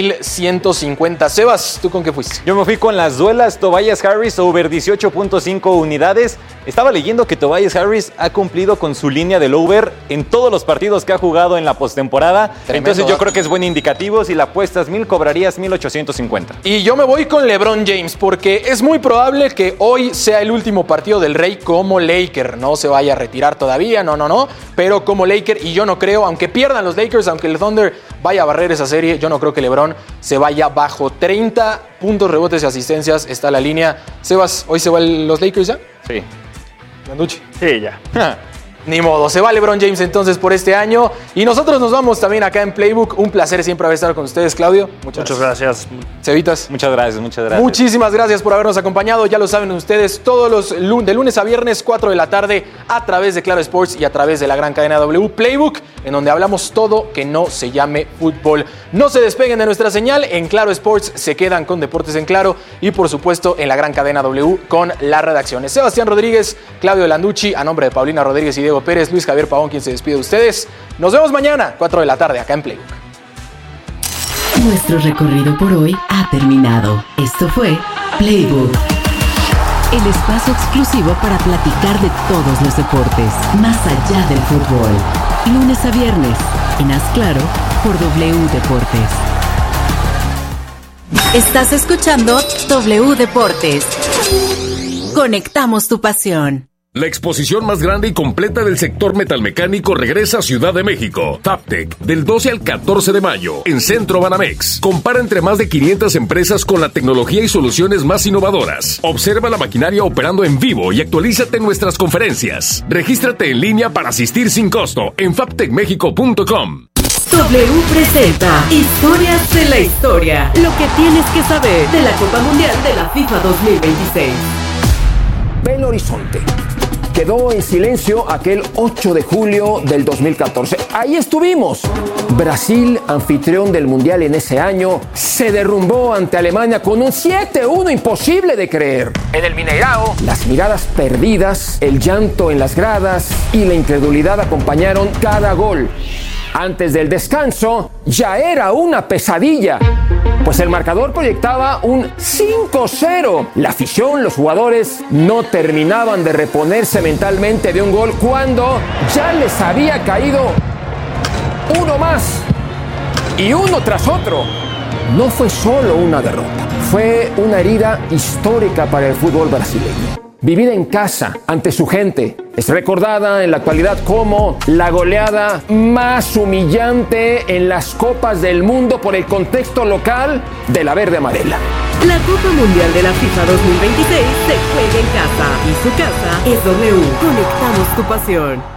2,150. Sebas, ¿tú con qué fuiste? Yo me fui con las duelas Tobias Harris over 18.5 unidades. Estaba leyendo que Tobias Harris ha cumplido con su línea del over en todos los partidos que ha jugado en la postemporada. Entonces yo creo que es buen indicativo. Si la apuestas 1,000, cobrarías 1,850. Y yo me voy con LeBron James, porque es muy probable que hoy sea el último partido del Rey como Laker. No se vaya a retirar todavía, no, pero como Laker, y yo no creo, aunque pierdan los Lakers, aunque el Thunder vaya a barrer esa serie, yo no creo que LeBron se vaya bajo 30 puntos, rebotes y asistencias. Está la línea. Sebas, ¿hoy se van los Lakers ya? Sí. Landucci. Sí, ya. Ni modo, se va LeBron James entonces por este año. Y nosotros nos vamos también acá en Playbook. Un placer siempre haber estado con ustedes, Claudio. Muchas gracias. Cevitas. Muchas gracias. Muchísimas gracias por habernos acompañado. Ya lo saben ustedes, todos los de lunes a viernes, 4 de la tarde, a través de Claro Sports y a través de la gran cadena W Playbook, en donde hablamos todo que no se llame fútbol. No se despeguen de nuestra señal. En Claro Sports se quedan con Deportes en Claro y, por supuesto, en la gran cadena W con las redacciones. Sebastián Rodríguez, Claudio Landucci, a nombre de Paulina Rodríguez y Diego Pérez, Luis Javier Pavón, quien se despide de ustedes. Nos vemos mañana, 4 de la tarde, acá en Playbook. Nuestro recorrido por hoy ha terminado. Esto fue Playbook, el espacio exclusivo para platicar de todos los deportes, más allá del fútbol. Lunes a viernes, en Haz Claro, por W Deportes. Estás escuchando W Deportes. Conectamos tu pasión. La exposición más grande y completa del sector metalmecánico regresa a Ciudad de México. Fabtech, del 12 al 14 de mayo, en Centro Banamex. Compara entre más de 500 empresas con la tecnología y soluciones más innovadoras. Observa la maquinaria operando en vivo y actualízate en nuestras conferencias. Regístrate en línea para asistir sin costo en fabtechmexico.com. W presenta Historias de la Historia. Lo que tienes que saber de la Copa Mundial de la FIFA 2026. Ve el horizonte. Quedó en silencio aquel 8 de julio del 2014. Ahí estuvimos. Brasil, anfitrión del Mundial en ese año, se derrumbó ante Alemania con un 7-1 imposible de creer. En el Mineirao, las miradas perdidas, el llanto en las gradas y la incredulidad acompañaron cada gol. Antes del descanso, ya era una pesadilla, pues el marcador proyectaba un 5-0. La afición, los jugadores, no terminaban de reponerse mentalmente de un gol cuando ya les había caído uno más y uno tras otro. No fue solo una derrota, fue una herida histórica para el fútbol brasileño. Vivida en casa, ante su gente, es recordada en la actualidad como la goleada más humillante en las Copas del Mundo por el contexto local de la verde amarela. La Copa Mundial de la FIFA 2026 se juega en casa y su casa es W. Conectamos tu pasión.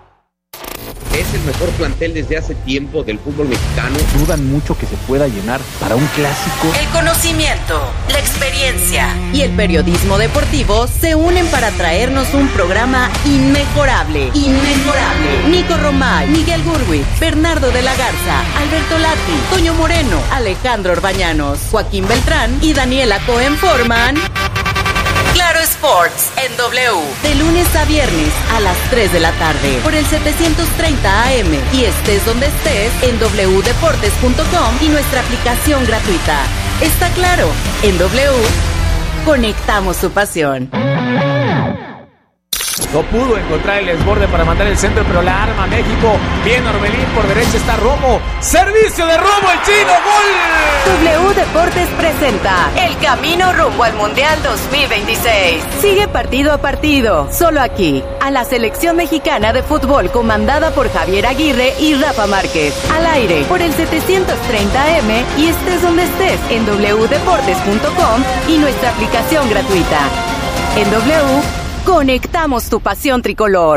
Es el mejor plantel desde hace tiempo del fútbol mexicano. Dudan mucho que se pueda llenar para un clásico. El conocimiento, la experiencia y el periodismo deportivo se unen para traernos un programa inmejorable. Nico Romay, Miguel Gurwitz, Bernardo de la Garza, Alberto Lati, Toño Moreno, Alejandro Orbañanos, Joaquín Beltrán y Daniela Cohen forman Claro Sports en W, de lunes a viernes a las 3 de la tarde por el 730 AM y estés donde estés en wdeportes.com y nuestra aplicación gratuita. Está claro, en W conectamos su pasión. No pudo encontrar el desborde para mandar el centro, pero la arma México. Bien Orbelín, por derecha está Romo. Servicio de Romo, el chino, ¡gol! W Deportes presenta el camino rumbo al Mundial 2026. Sigue partido a partido, solo aquí, a la selección mexicana de fútbol comandada por Javier Aguirre y Rafa Márquez. Al aire, por el 730M y estés donde estés en wdeportes.com y nuestra aplicación gratuita. En W, conectamos tu pasión tricolor.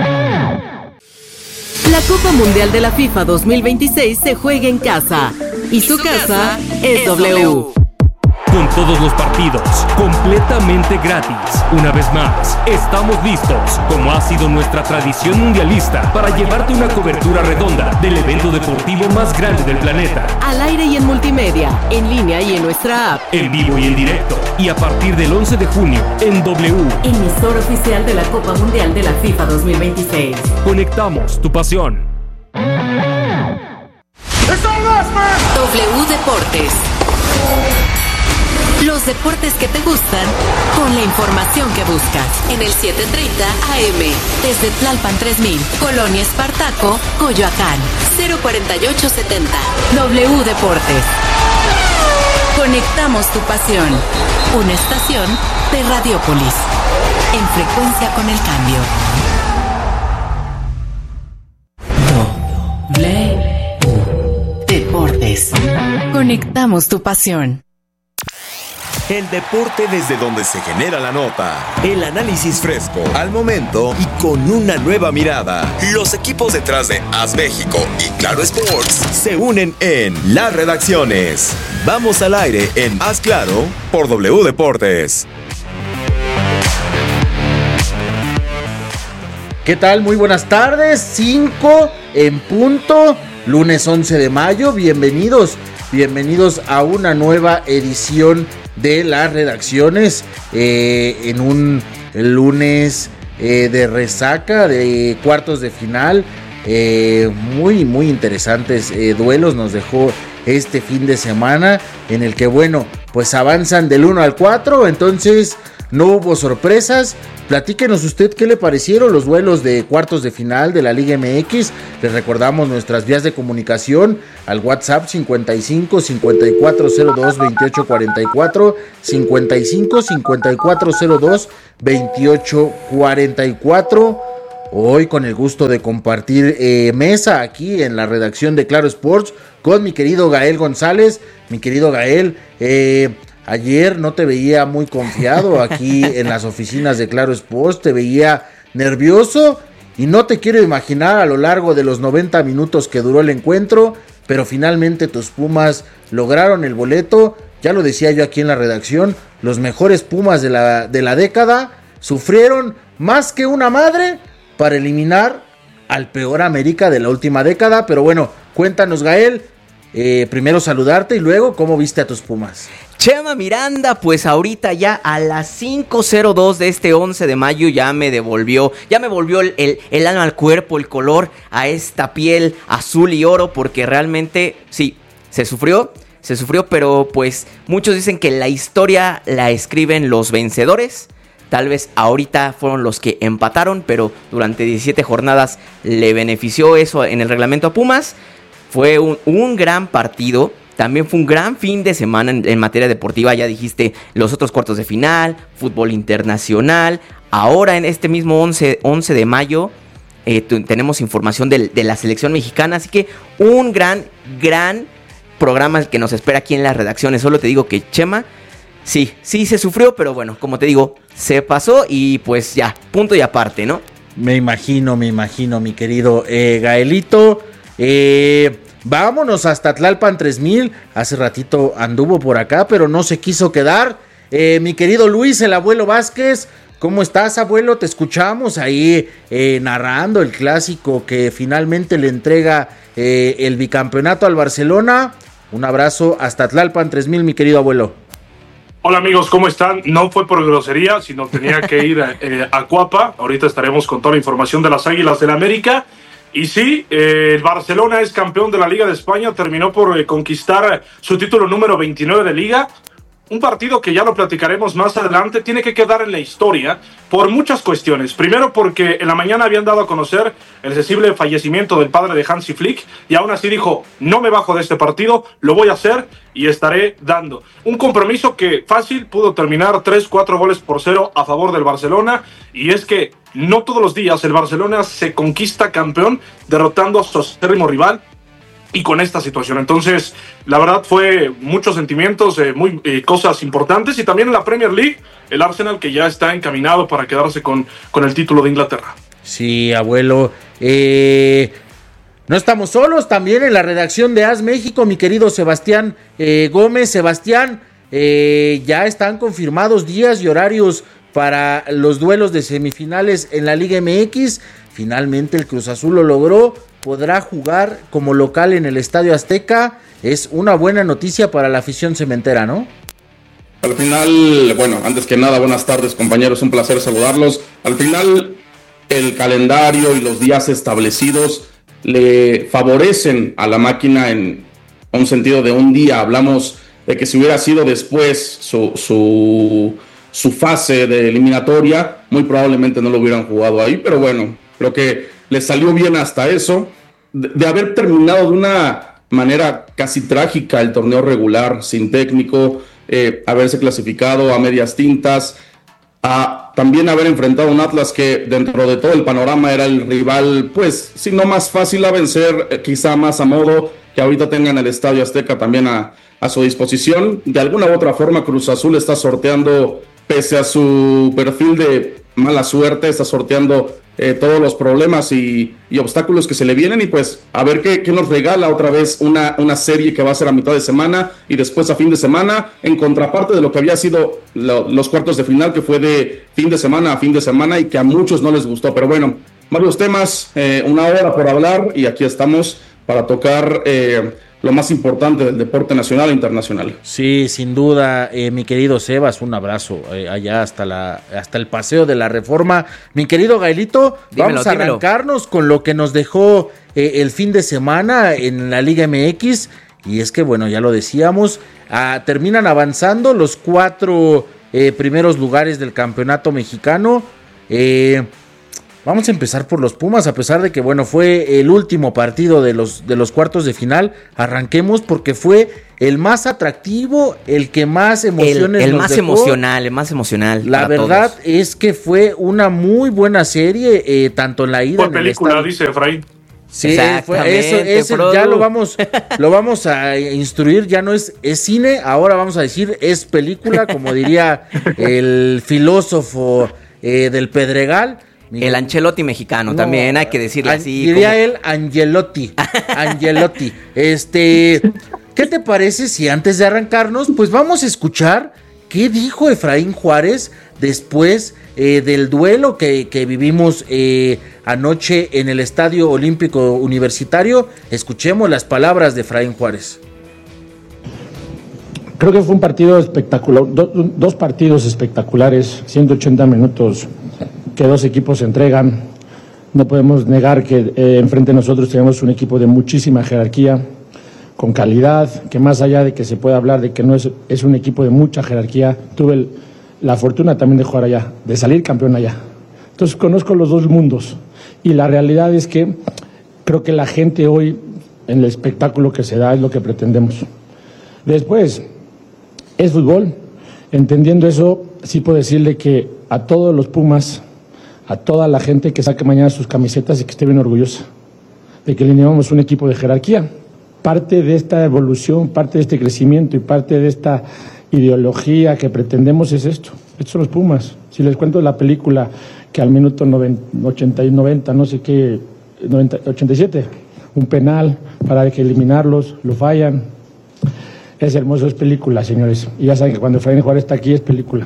La Copa Mundial de la FIFA 2026 se juega en casa y su casa es W. Con todos los partidos, completamente gratis. Una vez más, estamos listos, como ha sido nuestra tradición mundialista, para llevarte una cobertura redonda del evento deportivo más grande del planeta. Al aire y en multimedia, en línea y en nuestra app. En vivo y en directo. Y a partir del 11 de junio, en W. Emisor oficial de la Copa Mundial de la FIFA 2026. Conectamos tu pasión. W Deportes. Los deportes que te gustan, con la información que buscas. En el 730 AM, desde Tlalpan 3000, Colonia Espartaco, Coyoacán, 04870. W Deportes. Conectamos tu pasión. Una estación de Radiópolis. En frecuencia con el cambio. W Deportes. Conectamos tu pasión. El deporte desde donde se genera la nota. El análisis fresco, al momento y con una nueva mirada. Los equipos detrás de AS México y Claro Sports se unen en Las Redacciones. Vamos al aire en Haz Claro por W Deportes. ¿Qué tal? Muy buenas tardes, 5 en punto, lunes 11 de mayo, bienvenidos a una nueva edición de Las Redacciones, en un lunes de resaca, de cuartos de final, muy interesantes duelos nos dejó este fin de semana, en el que bueno, pues avanzan del 1 al 4, entonces no hubo sorpresas. Platíquenos usted qué le parecieron los duelos de cuartos de final de la Liga MX. Les recordamos nuestras vías de comunicación al WhatsApp 55 5402 2844, 55 5402 2844. Hoy con el gusto de compartir mesa aquí en la redacción de Claro Sports con mi querido Gael González. Mi querido Gael, ayer no te veía muy confiado aquí en las oficinas de Claro Sports, te veía nervioso y no te quiero imaginar a lo largo de los 90 minutos que duró el encuentro, pero finalmente tus Pumas lograron el boleto. Ya lo decía yo aquí en la redacción, los mejores Pumas de la década sufrieron más que una madre para eliminar al peor América de la última década. Pero bueno, cuéntanos, Gael, primero saludarte y luego cómo viste a tus Pumas. Chema Miranda, pues ahorita ya a las 5:02 de este 11 de mayo ya me volvió el alma al cuerpo, el color a esta piel azul y oro, porque realmente sí, se sufrió, pero pues muchos dicen que la historia la escriben los vencedores. Tal vez ahorita fueron los que empataron, pero durante 17 jornadas le benefició eso en el reglamento a Pumas. Fue un gran partido. También fue un gran fin de semana en materia deportiva. Ya dijiste los otros cuartos de final, fútbol internacional. Ahora en este mismo 11 de mayo tenemos información de la selección mexicana. Así que un gran programa que nos espera aquí en las redacciones. Solo te digo que Chema, sí se sufrió, pero bueno, como te digo, se pasó y pues ya, punto y aparte, ¿no? Me imagino, mi querido Gaelito. Vámonos hasta Tlalpan 3000. Hace ratito anduvo por acá, pero no se quiso quedar. Mi querido Luis, el abuelo Vázquez, ¿cómo estás, abuelo? Te escuchamos ahí narrando el clásico que finalmente le entrega el bicampeonato al Barcelona. Un abrazo hasta Tlalpan 3000, mi querido abuelo. Hola amigos, ¿cómo están? No fue por grosería, sino tenía que ir a Cuapa. Ahorita estaremos con toda la información de las Águilas del América. Y sí, el Barcelona es campeón de la Liga de España, terminó por conquistar su título número 29 de Liga. Un partido que ya lo platicaremos más adelante, tiene que quedar en la historia por muchas cuestiones. Primero porque en la mañana habían dado a conocer el sensible fallecimiento del padre de Hansi Flick y aún así dijo, no me bajo de este partido, lo voy a hacer y estaré dando. Un compromiso que fácil pudo terminar 3-4 goles por 0 a favor del Barcelona, y es que no todos los días el Barcelona se conquista campeón derrotando a su acérrimo rival y con esta situación. Entonces, la verdad fue muchos sentimientos, cosas importantes, y también en la Premier League, el Arsenal que ya está encaminado para quedarse con el título de Inglaterra. Sí, abuelo, no estamos solos, también en la redacción de AS México, mi querido Sebastián Gómez. Sebastián, ya están confirmados días y horarios para los duelos de semifinales en la Liga MX. Finalmente el Cruz Azul lo logró, podrá jugar como local en el Estadio Azteca. Es una buena noticia para la afición cementera, ¿no? Al final, bueno, antes que nada, buenas tardes compañeros, un placer saludarlos. Al final, el calendario y los días establecidos le favorecen a la máquina en un sentido de un día. Hablamos de que si hubiera sido después su fase de eliminatoria, muy probablemente no lo hubieran jugado ahí, pero bueno, creo que les salió bien hasta eso, de haber terminado de una manera casi trágica el torneo regular, sin técnico, haberse clasificado a medias tintas, a también haber enfrentado a un Atlas que dentro de todo el panorama era el rival, pues, si no más fácil a vencer, quizá más a modo, que ahorita tengan el Estadio Azteca también a a su disposición. De alguna u otra forma, Cruz Azul está sorteando, pese a su perfil de mala suerte, está sorteando todos los problemas y obstáculos que se le vienen, y pues a ver qué nos regala otra vez una serie que va a ser a mitad de semana y después a fin de semana, en contraparte de lo que había sido los cuartos de final, que fue de fin de semana a fin de semana y que a muchos no les gustó. Pero bueno, varios temas, una hora por hablar, y aquí estamos para tocar lo más importante del deporte nacional e internacional. Sí, sin duda, mi querido Sebas, un abrazo allá hasta el Paseo de la Reforma. Mi querido Gaelito, vamos a arrancarnos con lo que nos dejó el fin de semana en la Liga MX, y es que, bueno, ya lo decíamos, terminan avanzando los 4 primeros lugares del campeonato mexicano. Vamos a empezar por los Pumas, a pesar de que, bueno, fue el último partido de los cuartos de final. Arranquemos porque fue el más atractivo, el que más emociones el nos más dejó. El más emocional. La verdad es que fue una muy buena serie, tanto en la ida. Fue película, dice Efraín. Sí, eso ya lo vamos a instruir, ya no es cine, ahora vamos a decir es película, como diría el filósofo del Pedregal. El Ancelotti mexicano, también hay que decirle así. Diría él Angelotti. ¿Qué te parece si antes de arrancarnos, pues vamos a escuchar qué dijo Efraín Juárez después del duelo que vivimos anoche en el Estadio Olímpico Universitario? Escuchemos las palabras de Efraín Juárez. Creo que fue un partido espectacular, dos partidos espectaculares, 180 minutos que dos equipos se entregan. No podemos negar que enfrente de nosotros tenemos un equipo de muchísima jerarquía, con calidad, que más allá de que se pueda hablar de que no es un equipo de mucha jerarquía, tuve la fortuna también de jugar allá, de salir campeón allá. Entonces conozco los dos mundos, y la realidad es que creo que la gente hoy, en el espectáculo que se da, es lo que pretendemos. Después, es fútbol. Entendiendo eso, sí puedo decirle que a todos los Pumas, a toda la gente que saque mañana sus camisetas y que esté bien orgullosa de que alineamos un equipo de jerarquía. Parte de esta evolución, parte de este crecimiento y parte de esta ideología que pretendemos es esto. Estos son los Pumas. Si les cuento la película que al minuto 90, no sé qué, 87, un penal para que eliminarlos, lo fallan. Es hermoso, es película, señores. Y ya saben que cuando Efraín Juárez está aquí es película.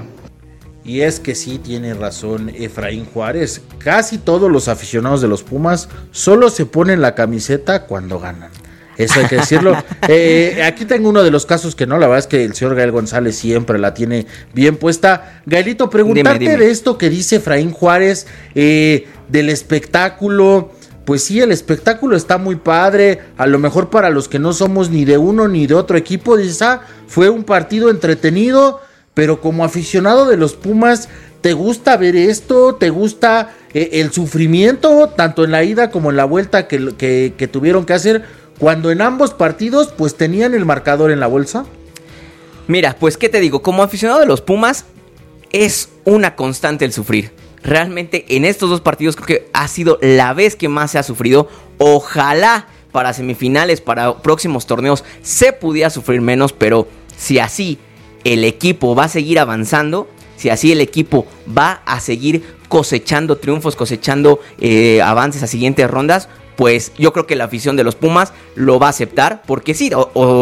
Y es que sí tiene razón Efraín Juárez. Casi todos los aficionados de los Pumas solo se ponen la camiseta cuando ganan. Eso hay que decirlo. Aquí tengo uno de los casos que no, la verdad es que el señor Gael González siempre la tiene bien puesta. Gaelito, preguntarte dime. De esto que dice Efraín Juárez, del espectáculo. Pues sí, el espectáculo está muy padre. A lo mejor para los que no somos ni de uno ni de otro equipo, dices, fue un partido entretenido. Pero como aficionado de los Pumas, ¿te gusta ver esto? ¿Te gusta el sufrimiento, tanto en la ida como en la vuelta que tuvieron que hacer, cuando en ambos partidos pues tenían el marcador en la bolsa? Mira, pues qué te digo, como aficionado de los Pumas, es una constante el sufrir. Realmente en estos dos partidos creo que ha sido la vez que más se ha sufrido. Ojalá para semifinales, para próximos torneos, se pudiera sufrir menos, pero si así el equipo va a seguir avanzando, si así el equipo va a seguir cosechando triunfos, cosechando avances a siguientes rondas, pues yo creo que la afición de los Pumas lo va a aceptar, porque sí,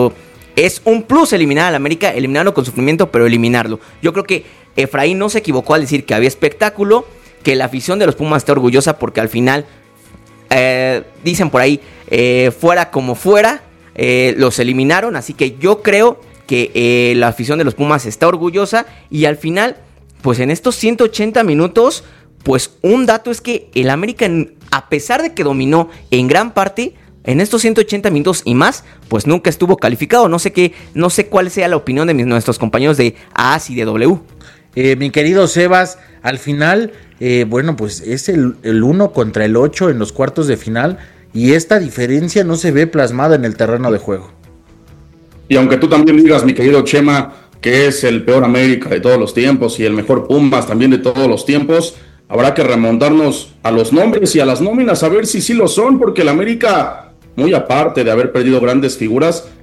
es un plus eliminar al América, eliminarlo con sufrimiento, pero eliminarlo. Yo creo que Efraín no se equivocó al decir que había espectáculo, que la afición de los Pumas está orgullosa, porque al final, dicen por ahí, fuera como fuera, los eliminaron, así que yo creo que la afición de los Pumas está orgullosa. Y al final, pues en estos 180 minutos, pues un dato es que el América, a pesar de que dominó en gran parte, en estos 180 minutos y más, pues nunca estuvo calificado. No sé cuál sea la opinión de nuestros compañeros de AS y de W. Mi querido Sebas, al final, bueno, pues es el 1 contra el 8 en los cuartos de final, y esta diferencia no se ve plasmada en el terreno de juego. Y aunque tú también digas, mi querido Chema, que es el peor América de todos los tiempos y el mejor Pumas también de todos los tiempos, habrá que remontarnos a los nombres y a las nóminas a ver si sí lo son, porque el América, muy aparte de haber perdido grandes figuras,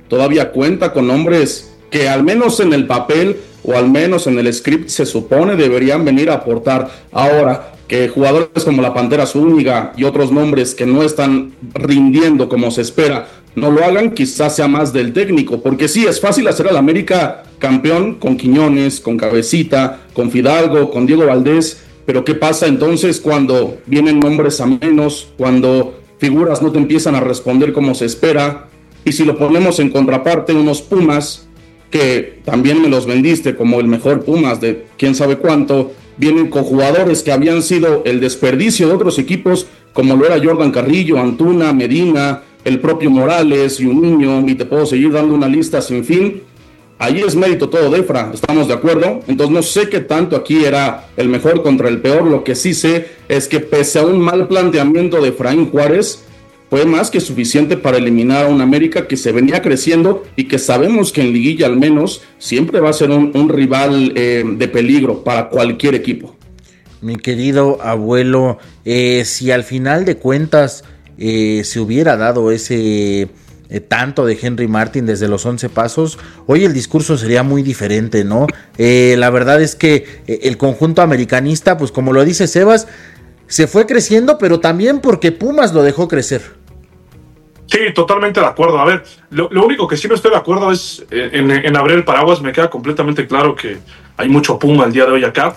todavía cuenta con hombres que al menos en el papel o al menos en el script se supone deberían venir a aportar. Ahora, que jugadores como la Pantera Zúñiga y otros nombres que no están rindiendo como se espera no lo hagan, quizás sea más del técnico, porque sí, es fácil hacer al América campeón con Quiñones, con Cabecita, con Fidalgo, con Diego Valdés, pero ¿qué pasa entonces cuando vienen nombres a menos, cuando figuras no te empiezan a responder como se espera? Y si lo ponemos en contraparte, unos Pumas, que también me los vendiste como el mejor Pumas de quién sabe cuánto, vienen con jugadores que habían sido el desperdicio de otros equipos, como lo era Jordan Carrillo, Antuna, Medina, el propio Morales y un niño, y te puedo seguir dando una lista sin fin. Ahí es mérito todo de Efra, ¿estamos de acuerdo? Entonces no sé qué tanto aquí era el mejor contra el peor. Lo que sí sé es que pese a un mal planteamiento de Efraín Juárez, fue más que suficiente para eliminar a un América que se venía creciendo y que sabemos que en liguilla al menos siempre va a ser un rival de peligro para cualquier equipo. Mi querido abuelo, si al final de cuentas se hubiera dado ese tanto de Henry Martin desde los 11 pasos, hoy el discurso sería muy diferente, ¿no? La verdad es que el conjunto americanista, pues como lo dice Sebas, se fue creciendo, pero también porque Pumas lo dejó crecer. Sí, totalmente de acuerdo. A ver, lo único que sí no estoy de acuerdo es en abrir el paraguas. Me queda completamente claro que hay mucho Puma el día de hoy acá,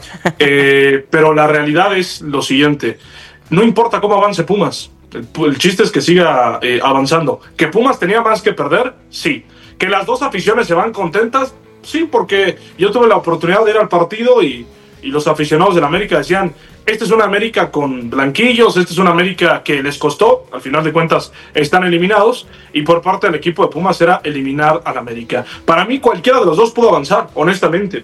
pero la realidad es lo siguiente: no importa cómo avance Pumas, el chiste es que siga avanzando. ¿Que Pumas tenía más que perder? Sí. ¿Que las dos aficiones se van contentas? Sí, porque yo tuve la oportunidad de ir al partido y los aficionados del América decían: este es una América con blanquillos, este es una América que les costó, al final de cuentas están eliminados, y por parte del equipo de Pumas era eliminar al América. Para mí cualquiera de los dos pudo avanzar, honestamente.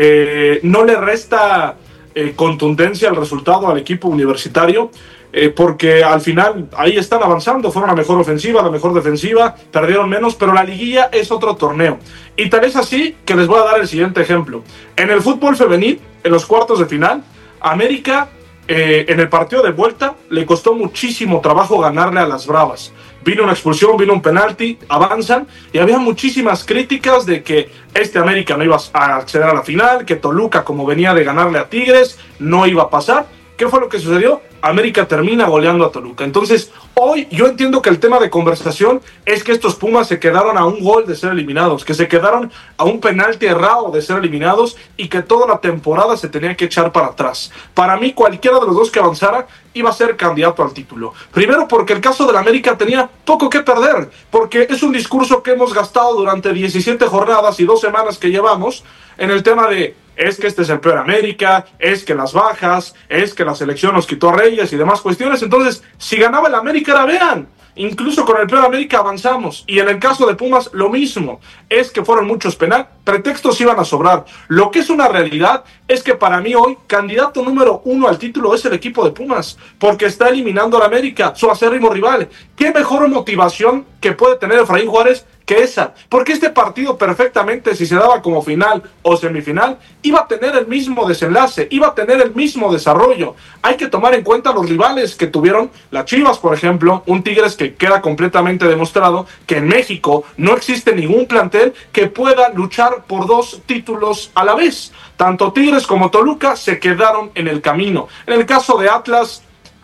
No le resta contundencia al resultado al equipo universitario, porque al final ahí están avanzando, fueron la mejor ofensiva, la mejor defensiva, perdieron menos, pero la liguilla es otro torneo. Y tal es así que les voy a dar el siguiente ejemplo. En el fútbol femenil, en los cuartos de final, América, en el partido de vuelta, le costó muchísimo trabajo ganarle a las Bravas. Vino una expulsión, vino un penalti, avanzan, y había muchísimas críticas de que América no iba a acceder a la final, que Toluca, como venía de ganarle a Tigres, no iba a pasar. ¿Qué fue lo que sucedió? América termina goleando a Toluca. Entonces, hoy yo entiendo que el tema de conversación es que estos Pumas se quedaron a un gol de ser eliminados, que se quedaron a un penalti errado de ser eliminados y que toda la temporada se tenía que echar para atrás. Para mí, cualquiera de los dos que avanzara iba a ser candidato al título. Primero, porque el caso del América tenía poco que perder, porque es un discurso que hemos gastado durante 17 jornadas y 2 semanas que llevamos en el tema de: es que este es el peor América, es que las bajas, es que la selección nos quitó a Reyes y demás cuestiones. Entonces, si ganaba el América, era vean, incluso con el peor América avanzamos. Y en el caso de Pumas, lo mismo. Es que fueron muchos pretextos iban a sobrar. Lo que es una realidad es que para mí hoy, candidato número 1 al título es el equipo de Pumas, porque está eliminando al América, su acérrimo rival. ¿Qué mejor motivación que puede tener Efraín Juárez que esa? Porque este partido perfectamente, si se daba como final o semifinal, iba a tener el mismo desenlace, iba a tener el mismo desarrollo. Hay que tomar en cuenta los rivales que tuvieron las Chivas, por ejemplo, un Tigres que queda completamente demostrado que en México no existe ningún plantel que pueda luchar por 2 títulos a la vez. Tanto Tigres como Toluca se quedaron en el camino. En el caso de Atlas,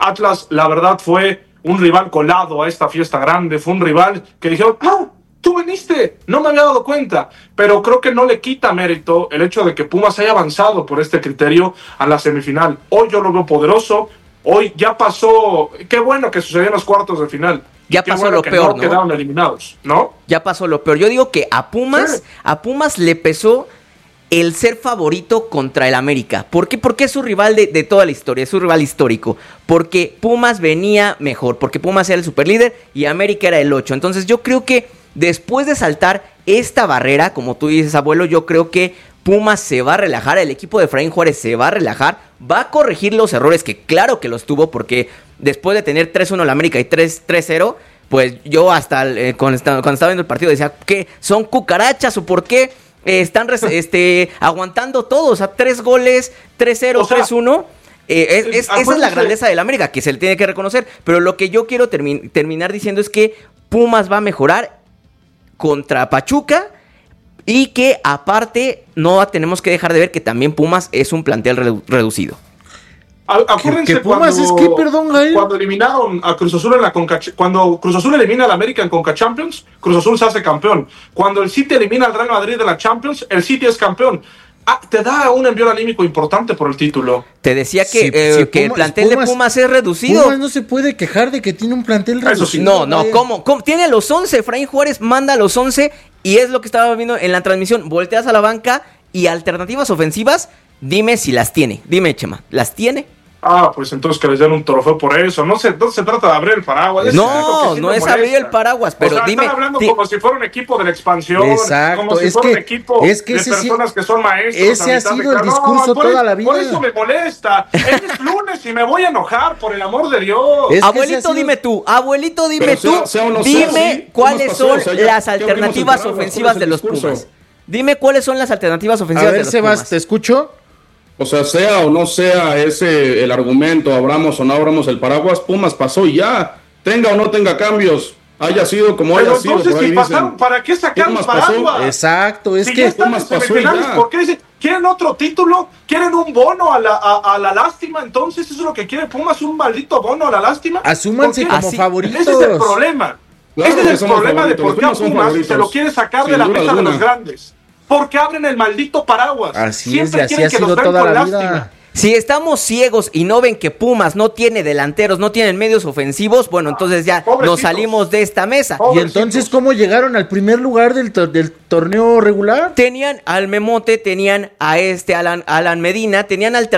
la verdad fue un rival colado a esta fiesta grande, fue un rival que dijeron: ¡ah! Tú viniste, no me había dado cuenta, pero creo que no le quita mérito el hecho de que Pumas haya avanzado por este criterio a la semifinal. Hoy yo lo veo poderoso, hoy ya pasó, qué bueno que sucedió en los cuartos de final. Ya pasó bueno lo peor, ¿no? Quedaron eliminados, ¿no? Ya pasó lo peor. Yo digo que a Pumas le pesó el ser favorito contra el América. ¿Por qué? Porque es su rival de toda la historia, es su rival histórico. Porque Pumas venía mejor, porque Pumas era el superlíder y América era el 8. Entonces yo creo que después de saltar esta barrera, como tú dices, abuelo, yo creo que Pumas se va a relajar, el equipo de Efraín Juárez se va a relajar, va a corregir los errores, que claro que los tuvo, porque después de tener 3-1 el América y 3-0, pues yo hasta cuando estaba viendo el partido decía, ¿qué? ¿Son cucarachas o por qué están aguantando todos? O sea, 3 goles, 3-0, o sea, 3-1... esa es la grandeza del América, que se le tiene que reconocer. Pero lo que yo quiero terminar diciendo es que Pumas va a mejorar contra Pachuca y que aparte no tenemos que dejar de ver que también Pumas es un plantel reducido. Acuérdense ¿Que Pumas es qué, perdón, Gael? Cuando eliminaron a Cruz Azul en la cuando Cruz Azul elimina al América en Conca Champions, Cruz Azul se hace campeón. Cuando el City elimina al Real Madrid de la Champions, el City es campeón. Te da un envío anímico importante por el título. Te decía que el plantel de Pumas es reducido. Pumas no se puede quejar de que tiene un plantel reducido. Sí. No, ¿cómo? Tiene a los 11, Efraín Juárez manda a los 11 y es lo que estaba viendo en la transmisión. Volteas a la banca y alternativas ofensivas, dime si las tiene. Dime, Chema, ¿las tiene? Pues entonces que les den un trofeo por eso. No se trata de abrir el paraguas. No es abrir el paraguas, pero dime. Están hablando como si fuera un equipo de la expansión. Exacto. Como si fuera un equipo de personas que son maestros. Ese ha sido el discurso toda la vida. Por eso me molesta. Es lunes y me voy a enojar, por el amor de Dios. Abuelito, dime tú. Dime cuáles son las alternativas ofensivas de los Pumas. Dime cuáles son las alternativas ofensivas de los Pumas. A ver, Sebas, ¿te escucho? O sea o no sea ese el argumento, abramos o no abramos el paraguas, Pumas pasó y ya, tenga o no tenga cambios, haya sido como haya sido. Entonces, si pasaron, ¿para qué sacar un paraguas? Exacto, es si que ya están en semifinales, ¿por qué dicen? ¿Quieren otro título? ¿Quieren un bono a la lástima? Entonces, ¿eso es lo que quiere Pumas? ¿Un maldito bono a la lástima? Asúmanse como favoritos. Ese es el problema. Claro, ese es el problema de por qué a Pumas favoritos. se lo quiere sacar de la mesa de los grandes. Porque abren el maldito paraguas. Así es ha sido toda la vida. Si estamos ciegos y no ven que Pumas no tiene delanteros, no tienen medios ofensivos, bueno, entonces ya nos salimos de esta mesa. ¿Y entonces cómo llegaron al primer lugar del torneo regular? Tenían al Memote, tenían a Alan Medina, tenían